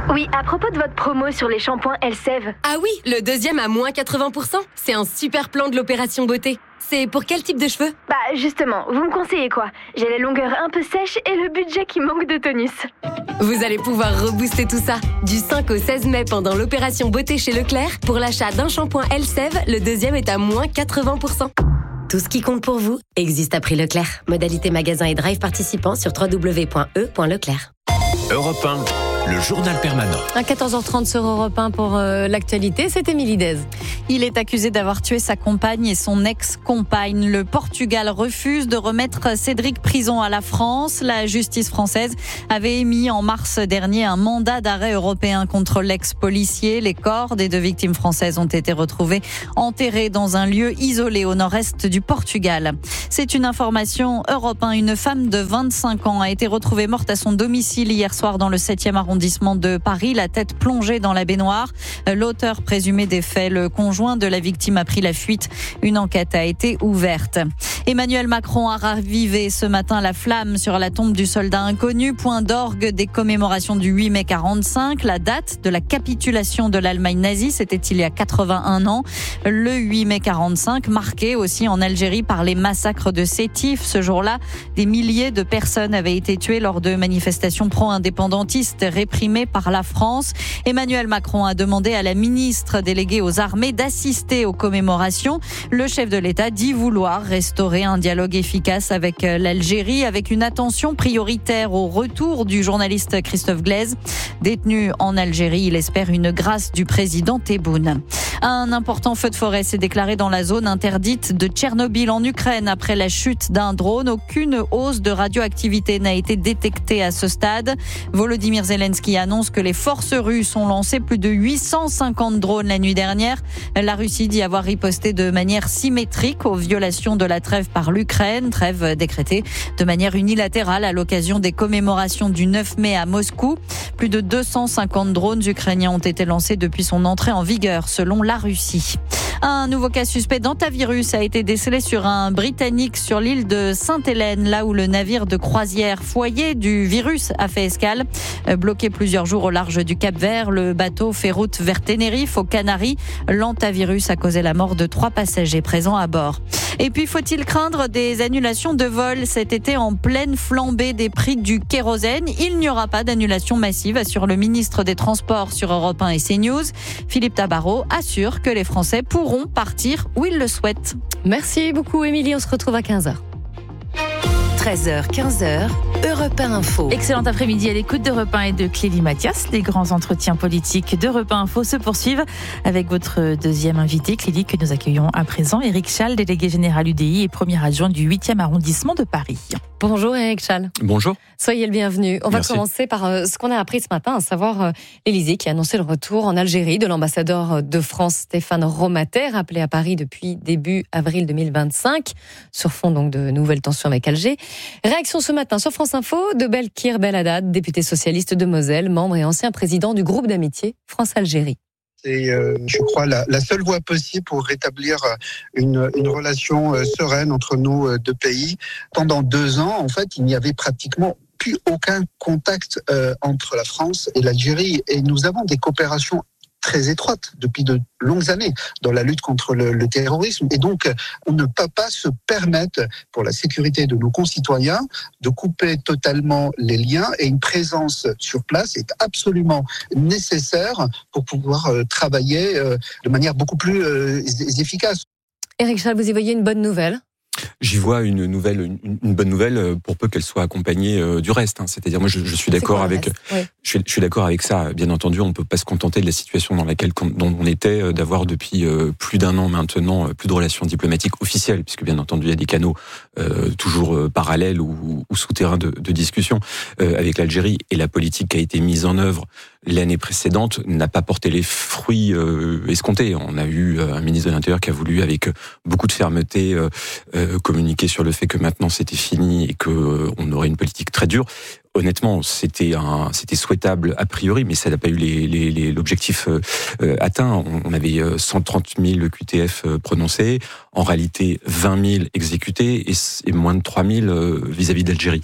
Oui, à propos de votre promo sur les shampoings Elseve. Ah oui, le deuxième à moins quatre-vingts pour cent. C'est un super plan de l'opération beauté. C'est pour quel type de cheveux? Bah justement, vous me conseillez quoi? J'ai les longueurs un peu sèches et le budget qui manque de tonus. Vous allez pouvoir rebooster tout ça. Du cinq au seize mai pendant l'opération beauté chez Leclerc, pour l'achat d'un shampoing Elseve, le deuxième est à moins quatre-vingts pour cent. Tout ce qui compte pour vous existe à prix Leclerc. Modalité magasin et drive participants sur w w w point e point leclerc. Europe un, le journal permanent. À quatorze heures trente sur Europe un pour euh, l'actualité, c'est Émilie Dez. Il est accusé d'avoir tué sa compagne et son ex-compagne. Le Portugal refuse de remettre Cédric Prison à la France. La justice française avait émis en mars dernier un mandat d'arrêt européen contre l'ex-policier. Les corps des deux victimes françaises ont été retrouvés enterrés dans un lieu isolé au nord-est du Portugal. C'est une information Europe un. Une femme de vingt-cinq ans a été retrouvée morte à son domicile hier soir dans le septième arrondissement de Paris, la tête plongée dans la baignoire. L'auteur présumé des faits, le conjoint de la victime, a pris la fuite. Une enquête a été ouverte. Emmanuel Macron a ravivé ce matin la flamme sur la tombe du soldat inconnu, point d'orgue des commémorations du huit mai quarante-cinq, la date de la capitulation de l'Allemagne nazie, c'était il y a quatre-vingt-un ans. Le huit mai quarante-cinq, marqué aussi en Algérie par les massacres de Sétif. Ce jour-là, des milliers de personnes avaient été tuées lors de manifestations pro-indépendantistes réprimées par la France. Emmanuel Macron a demandé à la ministre déléguée aux armées d'assister aux commémorations. Le chef de l'État dit vouloir restaurer un dialogue efficace avec l'Algérie, avec une attention prioritaire au retour du journaliste Christophe Glaise. Détenu en Algérie, il espère une grâce du président Tebboune. Un important feu de forêt s'est déclaré dans la zone interdite de Tchernobyl en Ukraine après la chute d'un drone. Aucune hausse de radioactivité n'a été détectée à ce stade. Volodymyr Zelensky annonce que les forces russes ont lancé plus de huit cent cinquante drones la nuit dernière. La Russie dit avoir riposté de manière symétrique aux violations de la trêve par l'Ukraine, trêve décrétée de manière unilatérale à l'occasion des commémorations du neuf mai à Moscou. Plus de deux cent cinquante drones ukrainiens ont été lancés depuis son entrée en vigueur, selon la Russie. Un nouveau cas suspect d'hantavirus a été décelé sur un Britannique sur l'île de Sainte-Hélène, là où le navire de croisière foyer du virus a fait escale. Bloqué plusieurs jours au large du Cap-Vert, le bateau fait route vers Tenerife, aux Canaries. L'hantavirus a causé la mort de trois passagers présents à bord. Et puis, faut-il craindre des annulations de vols cet été en pleine flambée des prix du kérosène? Il n'y aura pas d'annulation massive, assure le ministre des Transports sur Europe un et CNews. Philippe Tabarot assure que les Français pourront partir où ils le souhaitent. Merci beaucoup, Émilie. On se retrouve à quinze heures. treize heures, quinze heures, Europe un Info. Excellent après-midi à l'écoute d'Europe un et de Clélie Mathias. Les grands entretiens politiques d'Europe un Info se poursuivent avec votre deuxième invité, Clélie, que nous accueillons à présent, Éric Chall, délégué général U D I et premier adjoint du huitième arrondissement de Paris. Bonjour Éric Chall. Bonjour. Soyez le bienvenu. On Merci. va commencer par euh, ce qu'on a appris ce matin, à savoir euh, l'Élysée qui a annoncé le retour en Algérie de l'ambassadeur de France Stéphane Romater, appelé à Paris depuis début avril deux mille vingt-cinq, sur fond donc de nouvelles tensions avec Alger. Réaction ce matin sur France Info de Belkir Belhaddad, député socialiste de Moselle, membre et ancien président du groupe d'amitié France-Algérie. C'est, euh, je crois, la, la seule voie possible pour rétablir une, une relation euh, sereine entre nos euh, deux pays. Pendant deux ans, en fait, il n'y avait pratiquement plus aucun contact euh, entre la France et l'Algérie. Et nous avons des coopérations très étroites depuis de longues années dans la lutte contre le, le terrorisme. Et donc, on ne peut pas se permettre, pour la sécurité de nos concitoyens, de couper totalement les liens. Et une présence sur place est absolument nécessaire pour pouvoir euh, travailler euh, de manière beaucoup plus euh, efficace. Éric Chall, vous y voyez une bonne nouvelle ? J'y vois une nouvelle, une, une bonne nouvelle pour peu qu'elle soit accompagnée euh, du reste. Hein. C'est-à-dire, moi, je, je suis d'accord avec, oui. je suis, je suis d'accord avec ça. Bien entendu, on ne peut pas se contenter de la situation dans laquelle dont on était, euh, d'avoir depuis euh, plus d'un an maintenant euh, plus de relations diplomatiques officielles, puisque bien entendu, il y a des canaux euh, toujours euh, parallèles ou, ou souterrains de, de discussion euh, avec l'Algérie, et la politique qui a été mise en œuvre l'année précédente n'a pas porté les fruits euh, escomptés. On a eu un ministre de l'Intérieur qui a voulu, avec beaucoup de fermeté, euh, euh, communiquer sur le fait que maintenant c'était fini et que euh, on aurait une politique très dure. Honnêtement, c'était un, c'était souhaitable a priori, mais ça n'a pas eu les, les, les, l'objectif euh, atteint. On avait cent trente mille Q T F prononcés, en réalité vingt mille exécutés et, et moins de trois mille euh, vis-à-vis d'Algérie.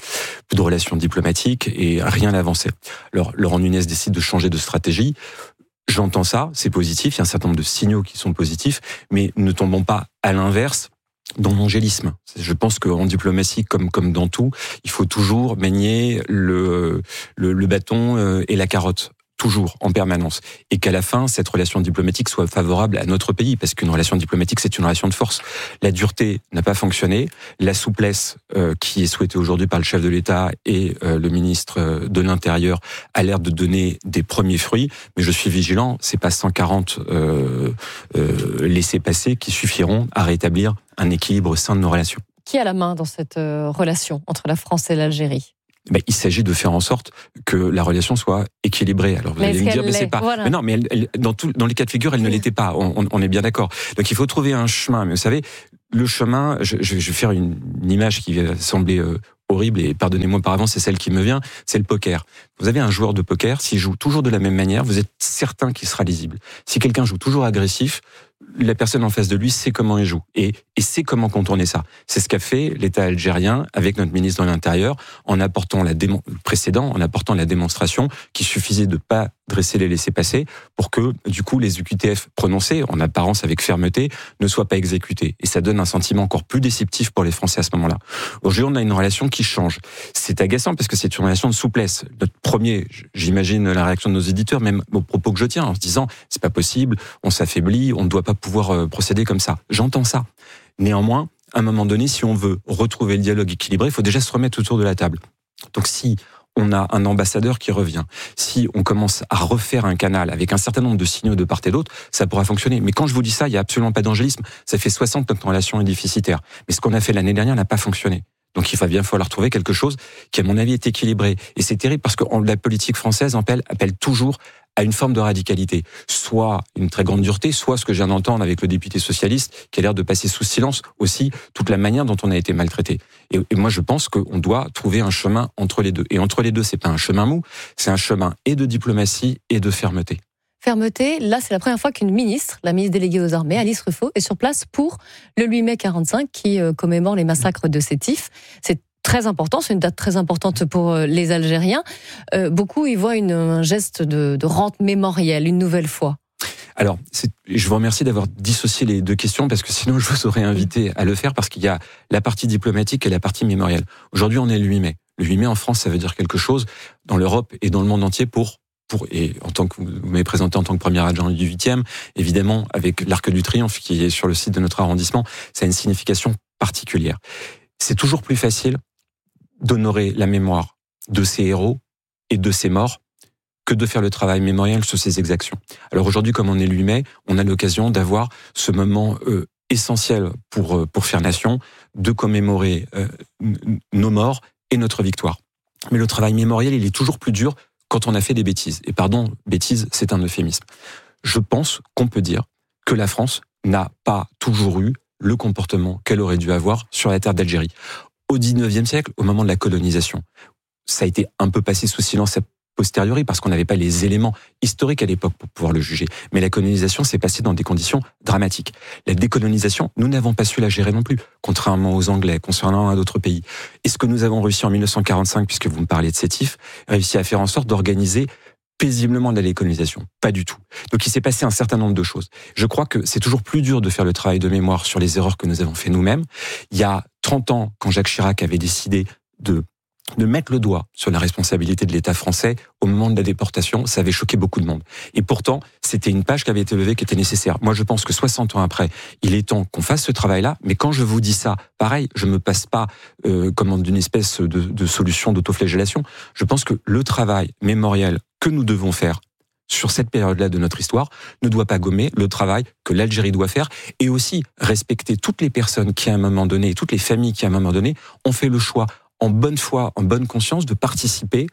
plus de relations diplomatiques et rien n'avançait. Alors, Laurent Nunez décide de changer de stratégie. J'entends ça, c'est positif, il y a un certain nombre de signaux qui sont positifs, mais ne tombons pas à l'inverse dans l'angélisme. Je pense qu'en diplomatie, comme comme dans tout, il faut toujours manier le le, le bâton et la carotte. Toujours, en permanence. Et qu'à la fin, cette relation diplomatique soit favorable à notre pays, parce qu'une relation diplomatique, c'est une relation de force. La dureté n'a pas fonctionné. La souplesse euh, qui est souhaitée aujourd'hui par le chef de l'État et euh, le ministre de l'Intérieur a l'air de donner des premiers fruits. Mais je suis vigilant, c'est pas cent quarante euh, euh, laissez-passer qui suffiront à rétablir un équilibre sain de nos relations. Qui a la main dans cette euh, relation entre la France et l'Algérie ? Ben, il s'agit de faire en sorte que la relation soit équilibrée. Alors vous mais allez me dire, mais c'est pas. Voilà. Mais non, mais elle, elle, dans tout, dans les cas de figure, elle ne l'était pas. On, on est bien d'accord. Donc il faut trouver un chemin. Mais vous savez, le chemin. Je, je vais faire une, une image qui va sembler euh, horrible et pardonnez-moi par avance, c'est celle qui me vient. C'est le poker. Vous avez un joueur de poker, s'il joue toujours de la même manière, vous êtes certain qu'il sera lisible. Si quelqu'un joue toujours agressif, la personne en face de lui sait comment il joue et, et sait comment contourner ça. C'est ce qu'a fait l'État algérien avec notre ministre de l'Intérieur en apportant la démon- précédent, en apportant la démonstration qu'il suffisait de pas dresser les laissez-passer pour que, du coup, les O Q T F prononcés, en apparence avec fermeté, ne soient pas exécutés. Et ça donne un sentiment encore plus déceptif pour les Français à ce moment-là. Aujourd'hui, on a une relation qui change. C'est agaçant parce que c'est une relation de souplesse. Notre premier, j'imagine la réaction de nos éditeurs, même aux propos que je tiens, en se disant, c'est pas possible, on s'affaiblit, on ne doit pas pouvoir procéder comme ça. J'entends ça. Néanmoins, à un moment donné, si on veut retrouver le dialogue équilibré, il faut déjà se remettre autour de la table. Donc si on a un ambassadeur qui revient, si on commence à refaire un canal avec un certain nombre de signaux de part et d'autre, ça pourra fonctionner. Mais quand je vous dis ça, il n'y a absolument pas d'angélisme. Ça fait soixante que notre relation est déficitaire. Mais ce qu'on a fait l'année dernière n'a pas fonctionné. Donc il va bien falloir trouver quelque chose qui, à mon avis, est équilibré. Et c'est terrible parce que la politique française appelle, appelle toujours à une forme de radicalité. Soit une très grande dureté, soit ce que je viens d'entendre avec le député socialiste qui a l'air de passer sous silence aussi toute la manière dont on a été maltraité. Et, et moi, je pense qu'on doit trouver un chemin entre les deux. Et entre les deux, c'est pas un chemin mou, c'est un chemin et de diplomatie et de fermeté. Fermeté, là, c'est la première fois qu'une ministre, la ministre déléguée aux armées, Alice Ruffaut, est sur place pour le huit mai quarante-cinq qui euh, commémore les massacres de Sétif. C'est très important, c'est une date très importante pour les Algériens. Euh, beaucoup y voient une, un geste de, de rente mémorielle, une nouvelle fois. Alors, c'est, je vous remercie d'avoir dissocié les deux questions parce que sinon je vous aurais invité à le faire parce qu'il y a la partie diplomatique et la partie mémorielle. Aujourd'hui, on est le huit mai. Le huit mai en France, ça veut dire quelque chose dans l'Europe et dans le monde entier pour Pour, et en tant que vous m'avez présenté en tant que premier adjoint du huitième, évidemment, avec l'Arc du Triomphe qui est sur le site de notre arrondissement, ça a une signification particulière. C'est toujours plus facile d'honorer la mémoire de ces héros et de ces morts que de faire le travail mémoriel sur ces exactions. Alors aujourd'hui, comme on est le huit mai, on a l'occasion d'avoir ce moment euh, essentiel pour, pour faire nation, de commémorer euh, nos morts et notre victoire. Mais le travail mémoriel, il est toujours plus dur quand on a fait des bêtises. Et pardon, bêtises, c'est un euphémisme. Je pense qu'on peut dire que la France n'a pas toujours eu le comportement qu'elle aurait dû avoir sur la terre d'Algérie. Au dix-neuvième siècle, au moment de la colonisation, ça a été un peu passé sous silence a posteriori parce qu'on n'avait pas les éléments historiques à l'époque pour pouvoir le juger. Mais la colonisation s'est passée dans des conditions dramatiques. La décolonisation, nous n'avons pas su la gérer non plus, contrairement aux Anglais, concernant à d'autres pays. Et ce que nous avons réussi en mille neuf cent quarante-cinq, puisque vous me parlez de Sétif, réussi à faire en sorte d'organiser paisiblement de la décolonisation. Pas du tout. Donc il s'est passé un certain nombre de choses. Je crois que c'est toujours plus dur de faire le travail de mémoire sur les erreurs que nous avons fait nous-mêmes. Il y a trente ans, quand Jacques Chirac avait décidé de de mettre le doigt sur la responsabilité de l'État français au moment de la déportation, ça avait choqué beaucoup de monde. Et pourtant, c'était une page qui avait été levée, qui était nécessaire. Moi, je pense que soixante ans après, il est temps qu'on fasse ce travail-là, mais quand je vous dis ça, pareil, je me passe pas euh, comme d'une espèce de, de solution d'autoflagellation. Je pense que le travail mémoriel que nous devons faire sur cette période-là de notre histoire ne doit pas gommer le travail que l'Algérie doit faire et aussi respecter toutes les personnes qui, à un moment donné, toutes les familles qui, à un moment donné, ont fait le choix en bonne foi, en bonne conscience, de participer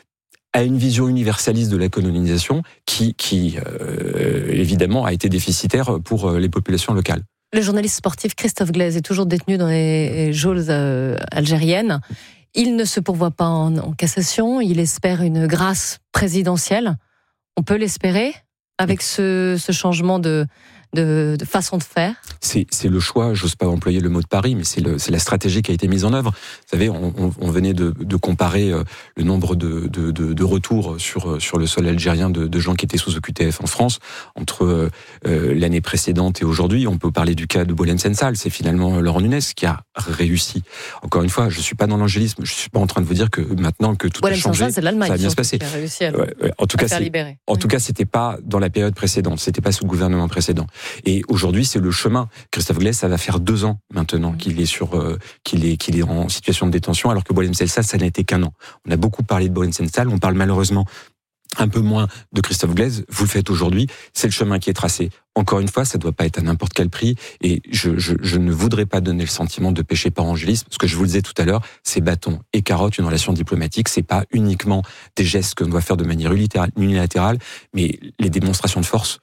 à une vision universaliste de la colonisation qui, qui euh, évidemment, a été déficitaire pour les populations locales. Le journaliste sportif Christophe Glaise est toujours détenu dans les geôles euh, algériennes. Il ne se pourvoit pas en, en cassation, il espère une grâce présidentielle. On peut l'espérer avec ce, ce changement de, de, de façon de faire ? C'est, c'est le choix, j'ose pas employer le mot de Paris, mais c'est, le, c'est la stratégie qui a été mise en œuvre. Vous savez, on, on, on venait de, de comparer le nombre de, de, de, de retours sur, sur le sol algérien de, de gens qui étaient sous O Q T F en France entre euh, l'année précédente et aujourd'hui. On peut parler du cas de Boualem-Sansal, c'est finalement Laurent Nunez qui a réussi. Encore une fois, je suis pas dans l'angélisme, je suis pas en train de vous dire que maintenant que tout a changé, Sansal, c'est l'Allemagne, ça va bien se passer. Qui a réussi à, ouais, ouais. En tout cas, faire c'est, libérer. en tout cas, c'était pas dans la période précédente, c'était pas sous le gouvernement précédent. Et aujourd'hui, c'est le chemin. Christophe Glaise, ça va faire deux ans maintenant qu'il est sur, euh, qu'il est, qu'il est en situation de détention, alors que Boualem-Sansal, ça n'a été qu'un an. On a beaucoup parlé de Boualem-Sansal, on parle malheureusement un peu moins de Christophe Glaise. Vous le faites aujourd'hui, c'est le chemin qui est tracé. Encore une fois, ça ne doit pas être à n'importe quel prix, et je, je, je ne voudrais pas donner le sentiment de pécher par angélisme. Ce que je vous le disais tout à l'heure, c'est bâton et carotte, une relation diplomatique. C'est pas uniquement des gestes qu'on doit faire de manière unilatérale, mais les démonstrations de force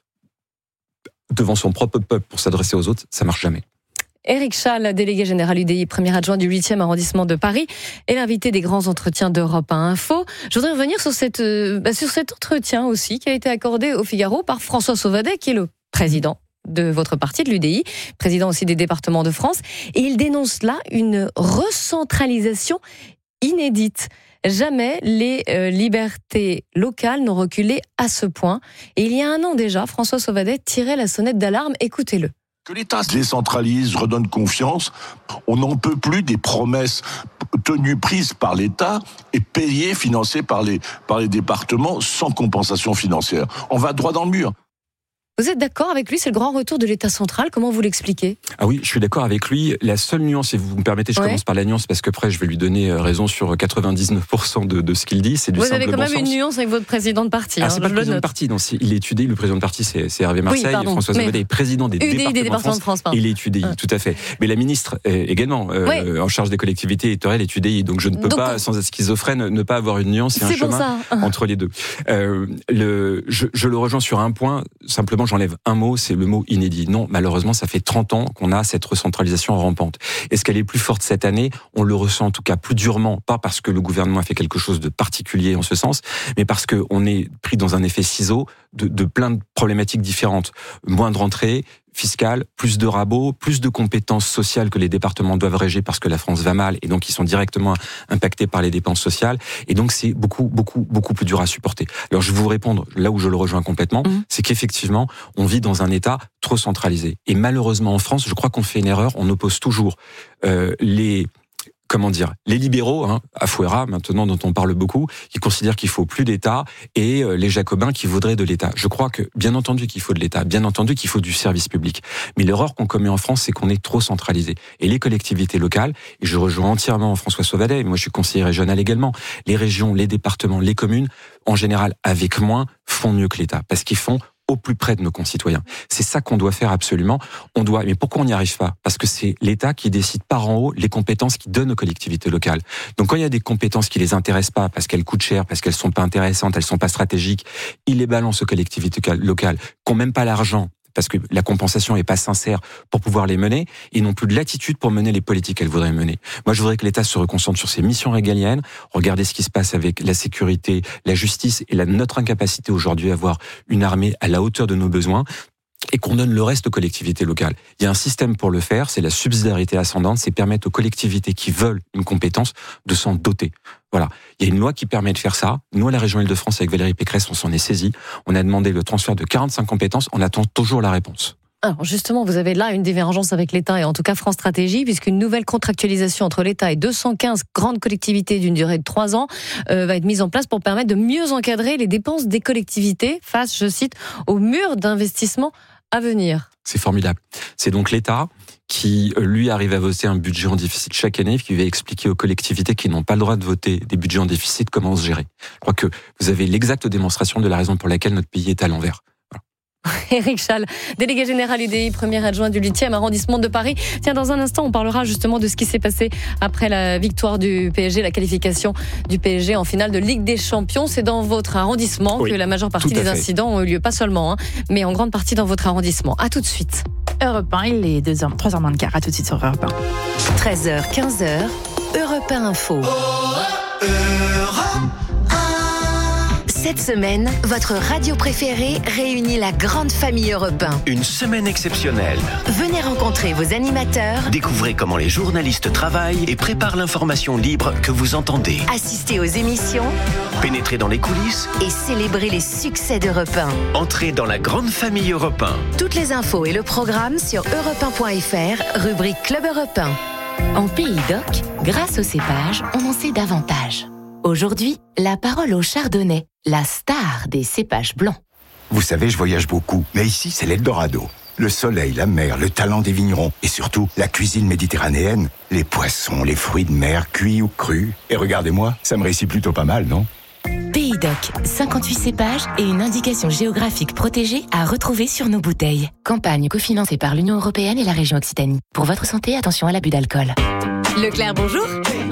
devant son propre peuple pour s'adresser aux autres, ça marche jamais. Éric Schall, délégué général U D I, premier adjoint du huitième arrondissement de Paris, est l'invité des grands entretiens d'Europe un Info. Je voudrais revenir sur, cette, bah, sur cet entretien aussi qui a été accordé au Figaro par François Sauvadet, qui est le président de votre parti, de l'U D I, président aussi des départements de France. Et il dénonce là une recentralisation inédite. Jamais les euh, libertés locales n'ont reculé à ce point. Et il y a un an déjà, François Sauvadet tirait la sonnette d'alarme. Écoutez-le. Que l'État se décentralise, redonne confiance, on n'en peut plus des promesses tenues prises par l'État et payées, financées par les, par les départements sans compensation financière. On va droit dans le mur. Vous êtes d'accord avec lui ? C'est le grand retour de l'État central. Comment vous l'expliquez ? Ah oui, je suis d'accord avec lui. La seule nuance, si vous me permettez, je ouais. commence par la nuance parce que après je vais lui donner raison sur quatre-vingt-dix-neuf pour cent de, de ce qu'il dit. C'est du vous simple avez quand bon même sens. Une nuance avec votre président de parti. Ah, hein, c'est pas le président de parti. Non, c'est, il est étudié. Le président de parti, c'est, c'est Hervé Marseille. Oui, pardon, François Sauvadet est président des, départements, des départements de France. France il est étudié, ah. tout à fait. Mais la ministre est également euh, ouais. en charge des collectivités territoriales est étudiée. Donc je ne peux donc, pas, sans être schizophrène, ne pas avoir une nuance et un chemin ça. entre les deux. Euh, le, je, je le rejoins sur un point. Simplement, j'enlève un mot. C'est le mot inédit. Non, malheureusement, ça fait trente ans qu'on a cette recentralisation rampante. Est-ce qu'elle est plus forte cette année ? On le ressent en tout cas plus durement, pas parce que le gouvernement a fait quelque chose de particulier en ce sens, mais parce qu'on est pris dans un effet ciseau de, de plein de problématiques différentes. Moins de rentrées fiscale, plus de rabots, plus de compétences sociales que les départements doivent régler parce que la France va mal et donc ils sont directement impactés par les dépenses sociales et donc c'est beaucoup, beaucoup, beaucoup plus dur à supporter. Alors je vais vous répondre là où je le rejoins complètement, mmh. c'est qu'effectivement on vit dans un État trop centralisé et malheureusement en France, je crois qu'on fait une erreur, on oppose toujours euh, les comment dire, les libéraux, hein, Afouera, maintenant dont on parle beaucoup, qui considèrent qu'il faut plus d'État, et euh, les jacobins qui voudraient de l'État. Je crois que, bien entendu qu'il faut de l'État, bien entendu qu'il faut du service public. Mais l'erreur qu'on commet en France, c'est qu'on est trop centralisé. Et les collectivités locales, et je rejoins entièrement François Sauvadet, moi je suis conseiller régional également, les régions, les départements, les communes, en général, avec moins, font mieux que l'État. Parce qu'ils font au plus près de nos concitoyens. C'est ça qu'on doit faire absolument. On doit, mais pourquoi on n'y arrive pas ? Parce que c'est l'État qui décide par en haut les compétences qu'il donne aux collectivités locales. Donc quand il y a des compétences qui les intéressent pas, parce qu'elles coûtent cher, parce qu'elles sont pas intéressantes, elles sont pas stratégiques, il les balance aux collectivités locales, qui n'ont même pas l'argent, parce que la compensation est pas sincère pour pouvoir les mener, et n'ont plus de latitude pour mener les politiques qu'elles voudraient mener. Moi, je voudrais que l'État se reconcentre sur ses missions régaliennes, regardez ce qui se passe avec la sécurité, la justice et la, notre incapacité aujourd'hui à avoir une armée à la hauteur de nos besoins, et qu'on donne le reste aux collectivités locales. Il y a un système pour le faire, c'est la subsidiarité ascendante, c'est permettre aux collectivités qui veulent une compétence de s'en doter. Voilà. Il y a une loi qui permet de faire ça. Nous, à la région Île-de-France, avec Valérie Pécresse, on s'en est saisi. On a demandé le transfert de quarante-cinq compétences. On attend toujours la réponse. Alors justement, vous avez là une divergence avec l'État et en tout cas France Stratégie, puisqu'une nouvelle contractualisation entre l'État et deux cent quinze grandes collectivités d'une durée de trois ans euh, va être mise en place pour permettre de mieux encadrer les dépenses des collectivités face, je cite, au mur d'investissement à venir. C'est formidable. C'est donc l'État qui, lui, arrive à voter un budget en déficit chaque année, qui va expliquer aux collectivités qui n'ont pas le droit de voter des budgets en déficit comment se gérer. Je crois que vous avez l'exacte démonstration de la raison pour laquelle notre pays est à l'envers. Éric Schall, délégué général U D I, premier adjoint du huitième arrondissement de Paris. Tiens, dans un instant, on parlera justement de ce qui s'est passé après la victoire du P S G, la qualification du P S G en finale de Ligue des Champions. C'est dans votre arrondissement oui, que la majeure partie des incidents ont eu lieu, pas seulement, hein, mais en grande partie dans votre arrondissement. À tout de suite. Europe un, il est deux heures, trois heures moins de quart. À tout de suite sur Europe un. treize heures, quinze heures, Europe un Info. Cette semaine, votre radio préférée réunit la grande famille Europe un. Une semaine exceptionnelle. Venez rencontrer vos animateurs, Découvrez comment les journalistes travaillent et préparent l'information libre que vous entendez. assistez aux émissions Pénétrez dans les coulisses et célébrez les succès d'Europe un. Entrez dans la grande famille Europe un. Toutes les infos et le programme sur europe un point f r, rubrique Club Europe un. En Pays d'Oc, grâce au cépage, on en sait davantage. Aujourd'hui, la parole au chardonnay, la star des cépages blancs. Vous savez, je voyage beaucoup, mais ici, c'est l'Eldorado. Le soleil, la mer, le talent des vignerons et surtout la cuisine méditerranéenne, les poissons, les fruits de mer, cuits ou crus. Et regardez-moi, ça me réussit plutôt pas mal, non ? Pays d'Oc, cinquante-huit cépages et une indication géographique protégée à retrouver sur nos bouteilles. Campagne cofinancée par l'Union européenne et la région Occitanie. Pour votre santé, attention à l'abus d'alcool. Leclerc, bonjour.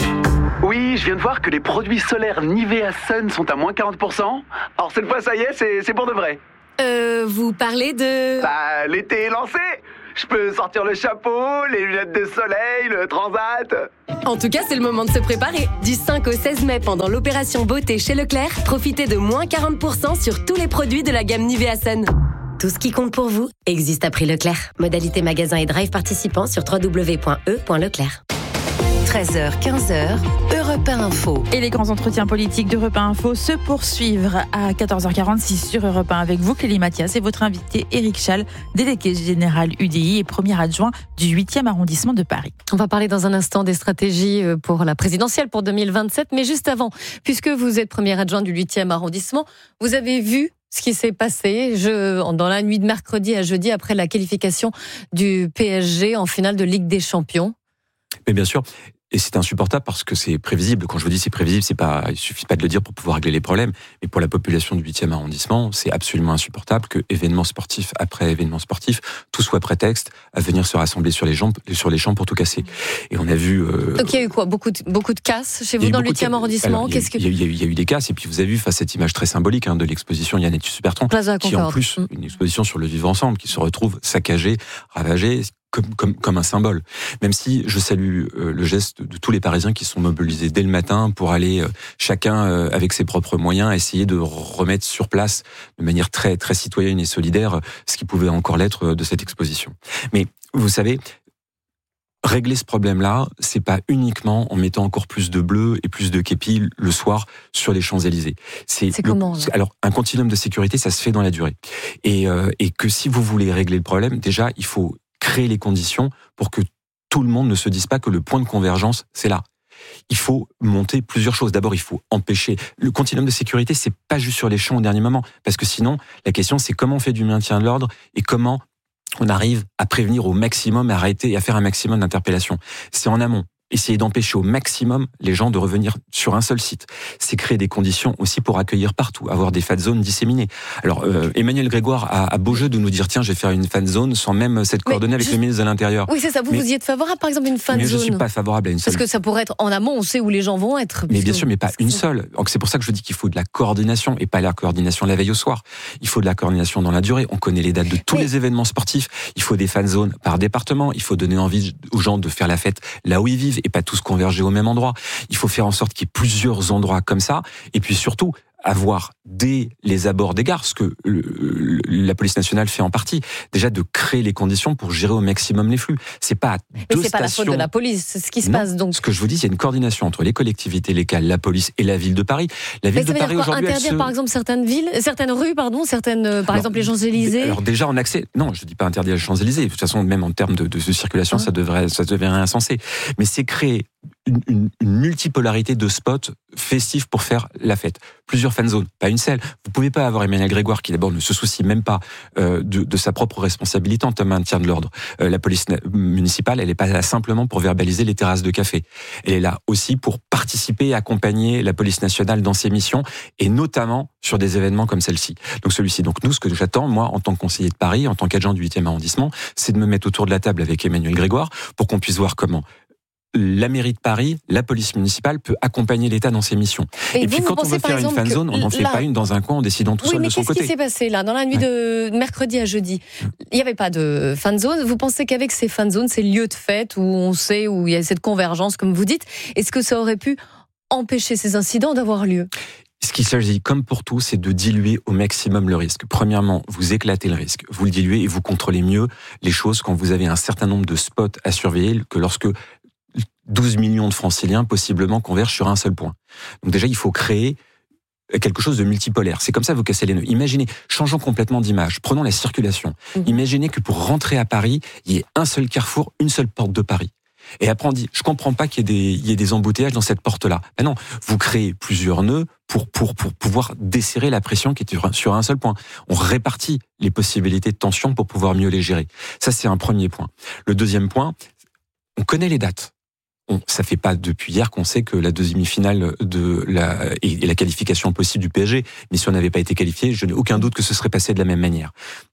Oui, je viens de voir que les produits solaires Nivea Sun sont à moins quarante pour cent. Alors cette fois, ça y est, c'est, c'est pour de vrai. Euh, vous parlez de... Bah, l'été est lancé. Je peux sortir le chapeau, les lunettes de soleil, le transat. En tout cas, c'est le moment de se préparer. Du cinq au seize mai, pendant l'opération beauté chez Leclerc, profitez de moins quarante pour cent sur tous les produits de la gamme Nivea Sun. Tout ce qui compte pour vous existe à prix Leclerc. Modalité magasin et drive participants sur w w w point e point leclerc. treize heures quinze, Europe un Info. Et les grands entretiens politiques d'Europe un Info se poursuivent à quatorze heures quarante-six sur Europe un avec vous, Clélie Mathias, et votre invité Éric Schall, délégué général U D I et premier adjoint du huitième arrondissement de Paris. On va parler dans un instant des stratégies pour la présidentielle pour deux mille vingt-sept, mais juste avant, puisque vous êtes premier adjoint du huitième arrondissement, vous avez vu ce qui s'est passé je, dans la nuit de mercredi à jeudi après la qualification du P S G en finale de Ligue des Champions. Mais bien sûr. Et c'est insupportable parce que c'est prévisible. Quand je vous dis c'est prévisible, c'est pas, il suffit pas de le dire pour pouvoir régler les problèmes. Mais pour la population du huitième arrondissement, c'est absolument insupportable que événement sportif après événement sportif, tout soit prétexte à venir se rassembler sur les champs, sur les champs pour tout casser. Et on a vu. Euh, Donc il y a eu quoi, beaucoup de, beaucoup de casses chez vous dans le huitième arrondissement. Qu'est-ce que il y, a eu, il, y a eu, il y a eu des casses et puis vous avez vu face à cette image très symbolique hein, de l'exposition Yann et Superton, qui en plus mmh. une exposition sur le vivre ensemble, qui se retrouve saccagée, ravagée. Comme, comme, comme un symbole. Même si je salue euh, le geste de, de tous les Parisiens qui sont mobilisés dès le matin pour aller euh, chacun euh, avec ses propres moyens essayer de remettre sur place de manière très très citoyenne et solidaire ce qui pouvait encore l'être euh, de cette exposition. Mais vous savez, régler ce problème-là, c'est pas uniquement en mettant encore plus de bleu et plus de képis le soir sur les Champs-Élysées. C'est, c'est le, comment alors un continuum de sécurité, ça se fait dans la durée. Et, euh, et que si vous voulez régler le problème, déjà il faut créer les conditions pour que tout le monde ne se dise pas que le point de convergence, c'est là. Il faut monter plusieurs choses. D'abord, il faut empêcher. Le continuum de sécurité, c'est pas juste sur les champs au dernier moment. Parce que sinon, la question, c'est comment on fait du maintien de l'ordre et comment on arrive à prévenir au maximum, à arrêter et à faire un maximum d'interpellations. C'est en amont. Essayer d'empêcher au maximum les gens de revenir sur un seul site. C'est créer des conditions aussi pour accueillir partout, avoir des fan zones disséminées. Alors, euh, Emmanuel Grégoire a, a beau jeu de nous dire, tiens, je vais faire une fan zone sans même s'être coordonné avec juste... le ministre de l'Intérieur. Oui, c'est ça. Vous, mais, vous y êtes favorable, par exemple, une fan mais zone? Je ne suis pas favorable à une seule. Parce que ça pourrait être en amont, on sait où les gens vont être. Mais bien sûr, mais pas une seule. Donc c'est pour ça que je dis qu'il faut de la coordination et pas la coordination la veille au soir. Il faut de la coordination dans la durée. On connaît les dates de tous mais... les événements sportifs. Il faut des fan zones par département. Il faut donner envie aux gens de faire la fête là où ils vivent et pas tous converger au même endroit. Il faut faire en sorte qu'il y ait plusieurs endroits comme ça. Et puis surtout, avoir dès les abords des gares, ce que le, le, la police nationale fait en partie, déjà de créer les conditions pour gérer au maximum les flux. C'est pas deux Mais c'est stations... pas la faute de la police, c'est ce qui se non, passe donc. Ce que je vous dis, il y a une coordination entre les collectivités locales, la police et la ville de Paris. La ville Mais ça de veut Paris dire quoi, aujourd'hui, interdire se... par exemple certaines villes, certaines rues, pardon, certaines, par alors, exemple les Champs-Élysées. Alors déjà en accès, non, je dis pas interdire les Champs-Élysées. De toute façon, même en termes de, de, de circulation, ah. ça devrait, ça devrait insensé. Mais c'est créer Une, une, une multipolarité de spots festifs pour faire la fête. Plusieurs fan zones, pas une seule. Vous pouvez pas avoir Emmanuel Grégoire qui d'abord ne se soucie même pas euh, de, de sa propre responsabilité en termes de maintien de l'ordre. Euh, la police municipale, elle est pas là simplement pour verbaliser les terrasses de café. Elle est là aussi pour participer et accompagner la police nationale dans ses missions et notamment sur des événements comme celle-ci. Donc celui-ci. Donc nous, ce que j'attends, moi, en tant que conseiller de Paris, en tant qu'adjoint du huitième arrondissement, c'est de me mettre autour de la table avec Emmanuel Grégoire pour qu'on puisse voir comment la mairie de Paris, la police municipale peut accompagner l'État dans ses missions. Et, et vous, puis vous quand on veut faire une fan zone, on n'en fait pas une dans un coin en décidant tout oui, seul de son côté. Oui, mais qu'est-ce qui s'est passé là, dans la nuit ouais. de mercredi à jeudi? Il n'y avait pas de fan zone. Vous pensez qu'avec ces fan zones, ces lieux de fête où on sait, où il y a cette convergence, comme vous dites, est-ce que ça aurait pu empêcher ces incidents d'avoir lieu? Ce qu'il s'agit, comme pour tout, c'est de diluer au maximum le risque. Premièrement, vous éclatez le risque, vous le diluez et vous contrôlez mieux les choses quand vous avez un certain nombre de spots à surveiller que lorsque douze millions de franciliens possiblement convergent sur un seul point. Donc déjà, il faut créer quelque chose de multipolaire. C'est comme ça que vous cassez les nœuds. Imaginez, changeons complètement d'image, prenons la circulation. Mmh. Imaginez que pour rentrer à Paris, il y ait un seul carrefour, une seule porte de Paris. Et après on dit, je comprends pas qu'il y ait des, il y ait des embouteillages dans cette porte-là. Ben non, vous créez plusieurs nœuds pour, pour, pour pouvoir desserrer la pression qui est sur un seul point. On répartit les possibilités de tension pour pouvoir mieux les gérer. Ça, c'est un premier point. Le deuxième point, on connaît les dates. On, ça fait pas depuis hier qu'on sait que la demi-finale de la, et la qualification possible du P S G, mais si on n'avait pas été qualifié, je n'ai aucun doute que ce serait passé de la même manière.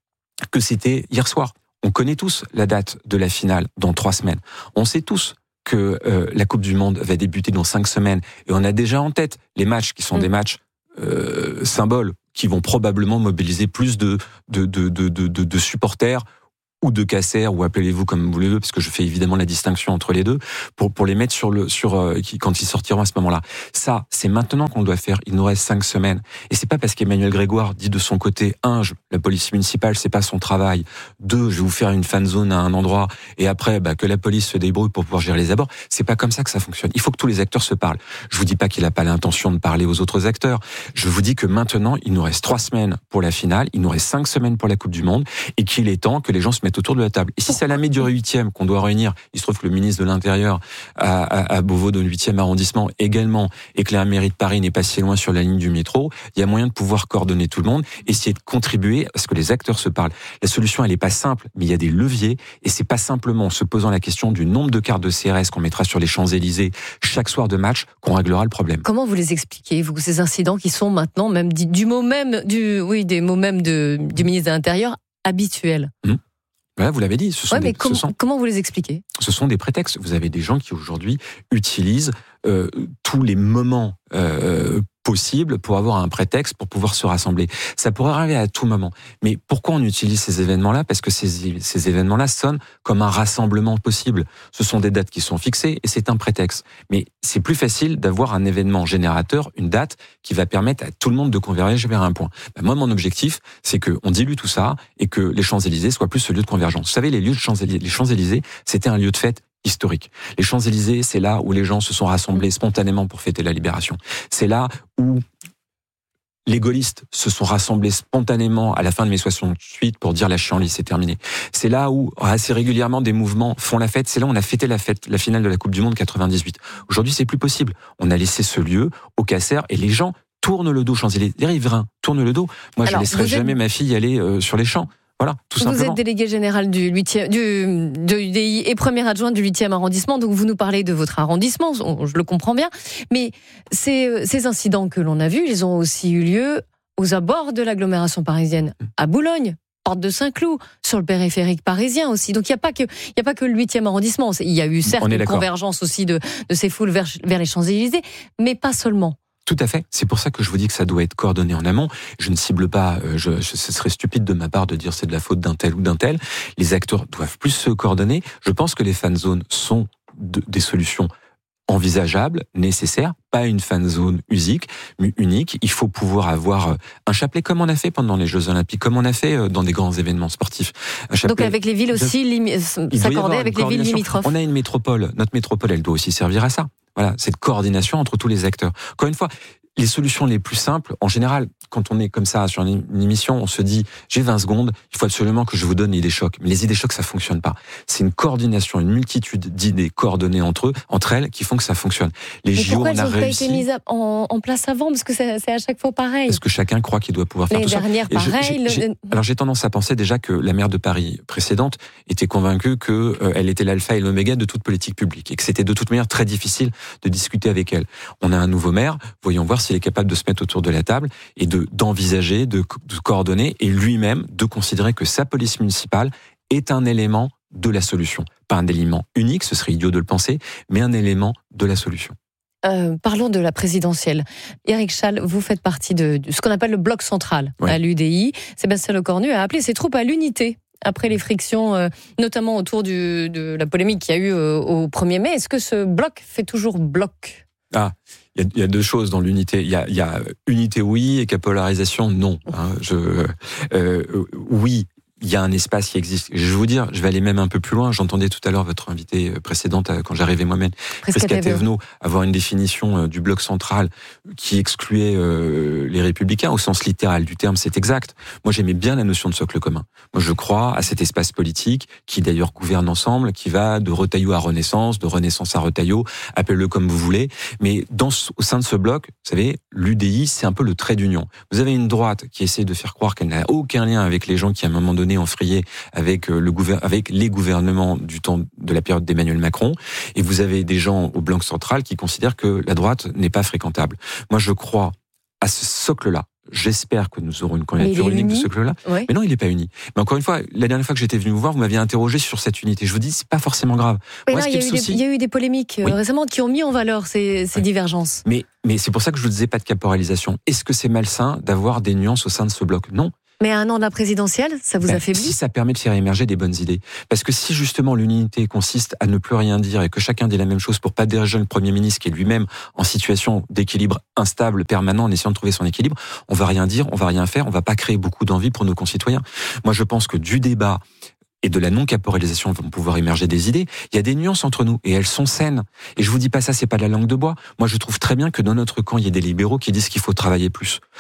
Que c'était hier soir. On connaît tous la date de la finale dans trois semaines. On sait tous que euh, la Coupe du Monde va débuter dans cinq semaines. Et on a déjà en tête les matchs qui sont mmh. des matchs euh, symboles, qui vont probablement mobiliser plus de, de, de, de, de, de supporters ou de casseurs, ou appelez-vous comme vous voulez, parce que je fais évidemment la distinction entre les deux, pour pour les mettre sur le sur euh, quand ils sortiront à ce moment-là. Ça, c'est maintenant qu'on doit faire. Il nous reste cinq semaines, et c'est pas parce qu'Emmanuel Grégoire dit de son côté, un, je, la police municipale, c'est pas son travail. Deux, je vais vous faire une fan zone à un endroit, et après, bah, que la police se débrouille pour pouvoir gérer les abords. C'est pas comme ça que ça fonctionne. Il faut que tous les acteurs se parlent. Je vous dis pas qu'il a pas l'intention de parler aux autres acteurs. Je vous dis que maintenant, il nous reste trois semaines pour la finale, il nous reste cinq semaines pour la Coupe du Monde, et qu'il est temps que les gens se mettent autour de la table. Et si c'est à la mi du huitième qu'on doit réunir, il se trouve que le ministre de l'Intérieur à, à, à Beauvau, dans le huitième arrondissement également, et que la mairie de Paris n'est pas si loin sur la ligne du métro, il y a moyen de pouvoir coordonner tout le monde, essayer de contribuer à ce que les acteurs se parlent. La solution, elle n'est pas simple, mais il y a des leviers, et c'est pas simplement en se posant la question du nombre de cartes de C R S qu'on mettra sur les Champs-Élysées chaque soir de match qu'on réglera le problème. Comment vous les expliquez, vous, ces incidents qui sont maintenant, même du mot même, du, oui, des mots même de, du ministre de l'Intérieur, habituels? mmh. Voilà, vous l'avez dit. Ce sont ouais, mais des, com- ce sont, comment vous les expliquez? Ce sont des prétextes. Vous avez des gens qui aujourd'hui utilisent euh, tous les moments euh, possibles pour avoir un prétexte pour pouvoir se rassembler. Ça pourrait arriver à tout moment. Mais pourquoi on utilise ces événements-là? Parce que ces, ces événements-là sonnent comme un rassemblement possible. Ce sont des dates qui sont fixées et c'est un prétexte. Mais c'est plus facile d'avoir un événement générateur, une date qui va permettre à tout le monde de converger vers un point. Ben moi, mon objectif, c'est qu'on dilue tout ça et que les Champs-Élysées soient plus ce lieu de convergence. Vous savez, les lieux de Champs-Élysées, les Champs-Élysées, c'était un lieu de fête historique. Les Champs-Élysées, c'est là où les gens se sont rassemblés spontanément pour fêter la libération. C'est là où les gaullistes se sont rassemblés spontanément à la fin de mai soixante-huit pour dire la chienlit, c'est terminé. C'est là où assez régulièrement des mouvements font la fête. C'est là où on a fêté la fête, la finale de la Coupe du Monde quatre-vingt-dix-huit. Aujourd'hui, c'est plus possible. On a laissé ce lieu au Caser et les gens tournent le dos. Champs-Élysées, les riverains tournent le dos. Moi, Alors, je laisserai jamais êtes... ma fille aller euh, sur les champs. Voilà, tout simplement. Vous êtes délégué général du huitième, du, de l'U D I et premier adjoint du huitième arrondissement, donc vous nous parlez de votre arrondissement, je le comprends bien, mais ces, ces incidents que l'on a vus, ils ont aussi eu lieu aux abords de l'agglomération parisienne, à Boulogne, porte de Saint-Cloud, sur le périphérique parisien aussi. Donc il n'y a pas que, il y a pas que le huitième arrondissement, il y a eu certes une convergence aussi de, de ces foules vers, vers les Champs-Élysées, mais pas seulement. Tout à fait. C'est pour ça que je vous dis que ça doit être coordonné en amont. Je ne cible pas, je, je, ce serait stupide de ma part de dire c'est de la faute d'un tel ou d'un tel. Les acteurs doivent plus se coordonner. Je pense que les fan zones sont de, des solutions envisageables, nécessaires, pas une fan zone unique, unique. Il faut pouvoir avoir un chapelet comme on a fait pendant les Jeux Olympiques, comme on a fait dans des grands événements sportifs. Donc avec les villes aussi, lim... s'accorder avec les villes limitrophes. On a une métropole. Notre métropole, elle doit aussi servir à ça. Voilà, cette coordination entre tous les acteurs. Encore une fois, les solutions les plus simples, en général, quand on est comme ça sur une émission, on se dit j'ai vingt secondes, il faut absolument que je vous donne l'idée choc. Mais les idées chocs, ça fonctionne pas. C'est une coordination, une multitude d'idées coordonnées entre eux, entre elles, qui font que ça fonctionne. Les Mais J O, pourquoi on elles a n'ont pas réussi. été mises en, en place avant? Parce que c'est, c'est à chaque fois pareil. Parce que chacun croit qu'il doit pouvoir faire les tout ça. Les dernières, pareil. Je, j'ai, j'ai, alors j'ai tendance à penser déjà que la maire de Paris précédente était convaincue que euh, elle était l'alpha et l'oméga de toute politique publique et que c'était de toute manière très difficile de discuter avec elle. On a un nouveau maire, voyons voir s'il est capable de se mettre autour de la table et de d'envisager, de, de coordonner et lui-même de considérer que sa police municipale est un élément de la solution. Pas un élément unique, ce serait idiot de le penser, mais un élément de la solution. Euh, parlons de la présidentielle. Éric Chall, vous faites partie de, de ce qu'on appelle le bloc central ouais. à l'U D I. Sébastien Lecornu a appelé ses troupes à l'unité après les frictions, euh, notamment autour du, de la polémique qu'il y a eu euh, au premier mai. Est-ce que ce bloc fait toujours bloc ? Ah, Il y, a, il y a deux choses dans l'unité. Il y a, il y a unité oui et capolarisation non. Hein. Je, euh, oui. Il y a un espace qui existe. Je vais vous dire, je vais aller même un peu plus loin. J'entendais tout à l'heure votre invitée précédente quand j'arrivais moi-même, Prisca Thévenot, avoir une définition du bloc central qui excluait euh, les républicains au sens littéral du terme. C'est exact. Moi, j'aimais bien la notion de socle commun. Moi, je crois à cet espace politique qui d'ailleurs gouverne ensemble, qui va de Retailleau à Renaissance, de Renaissance à Retailleau, appelez-le comme vous voulez. Mais dans, au sein de ce bloc, vous savez, l'U D I, c'est un peu le trait d'union. Vous avez une droite qui essaie de faire croire qu'elle n'a aucun lien avec les gens qui, à un moment donné, enfrié avec le gouver- avec les gouvernements du temps de la période d'Emmanuel Macron, et vous avez des gens au bloc central qui considèrent que la droite n'est pas fréquentable. Moi, je crois à ce socle-là. J'espère que nous aurons une candidature unique de ce socle-là. Ouais. Mais non, il n'est pas uni. Mais encore une fois, la dernière fois que j'étais venu vous voir, vous m'aviez interrogé sur cette unité. Je vous dis, c'est pas forcément grave. Mais Moi, non, il, y a eu souci... des, il y a eu des polémiques oui. récemment qui ont mis en valeur ces, ces ouais. divergences. Mais, mais c'est pour ça que je vous disais pas de caporalisation. Est-ce que c'est malsain d'avoir des nuances au sein de ce bloc ? Non. Mais à un an de la présidentielle, ça vous ben, affaiblit ? Si ça permet de faire émerger des bonnes idées. Parce que si justement l'unité consiste à ne plus rien dire et que chacun dit la même chose pour pas déranger le Premier ministre qui est lui-même en situation d'équilibre instable, permanent, en essayant de trouver son équilibre, on va rien dire, on va rien faire, on va pas créer beaucoup d'envie pour nos concitoyens. Moi, je pense que du débat et de la non-caporalisation vont pouvoir émerger des idées. Il y a des nuances entre nous et elles sont saines. Et je vous dis pas ça, c'est pas de la langue de bois. Moi, je trouve très bien que dans notre camp, il y ait des libéraux qui disent qu'il faut travailler plus.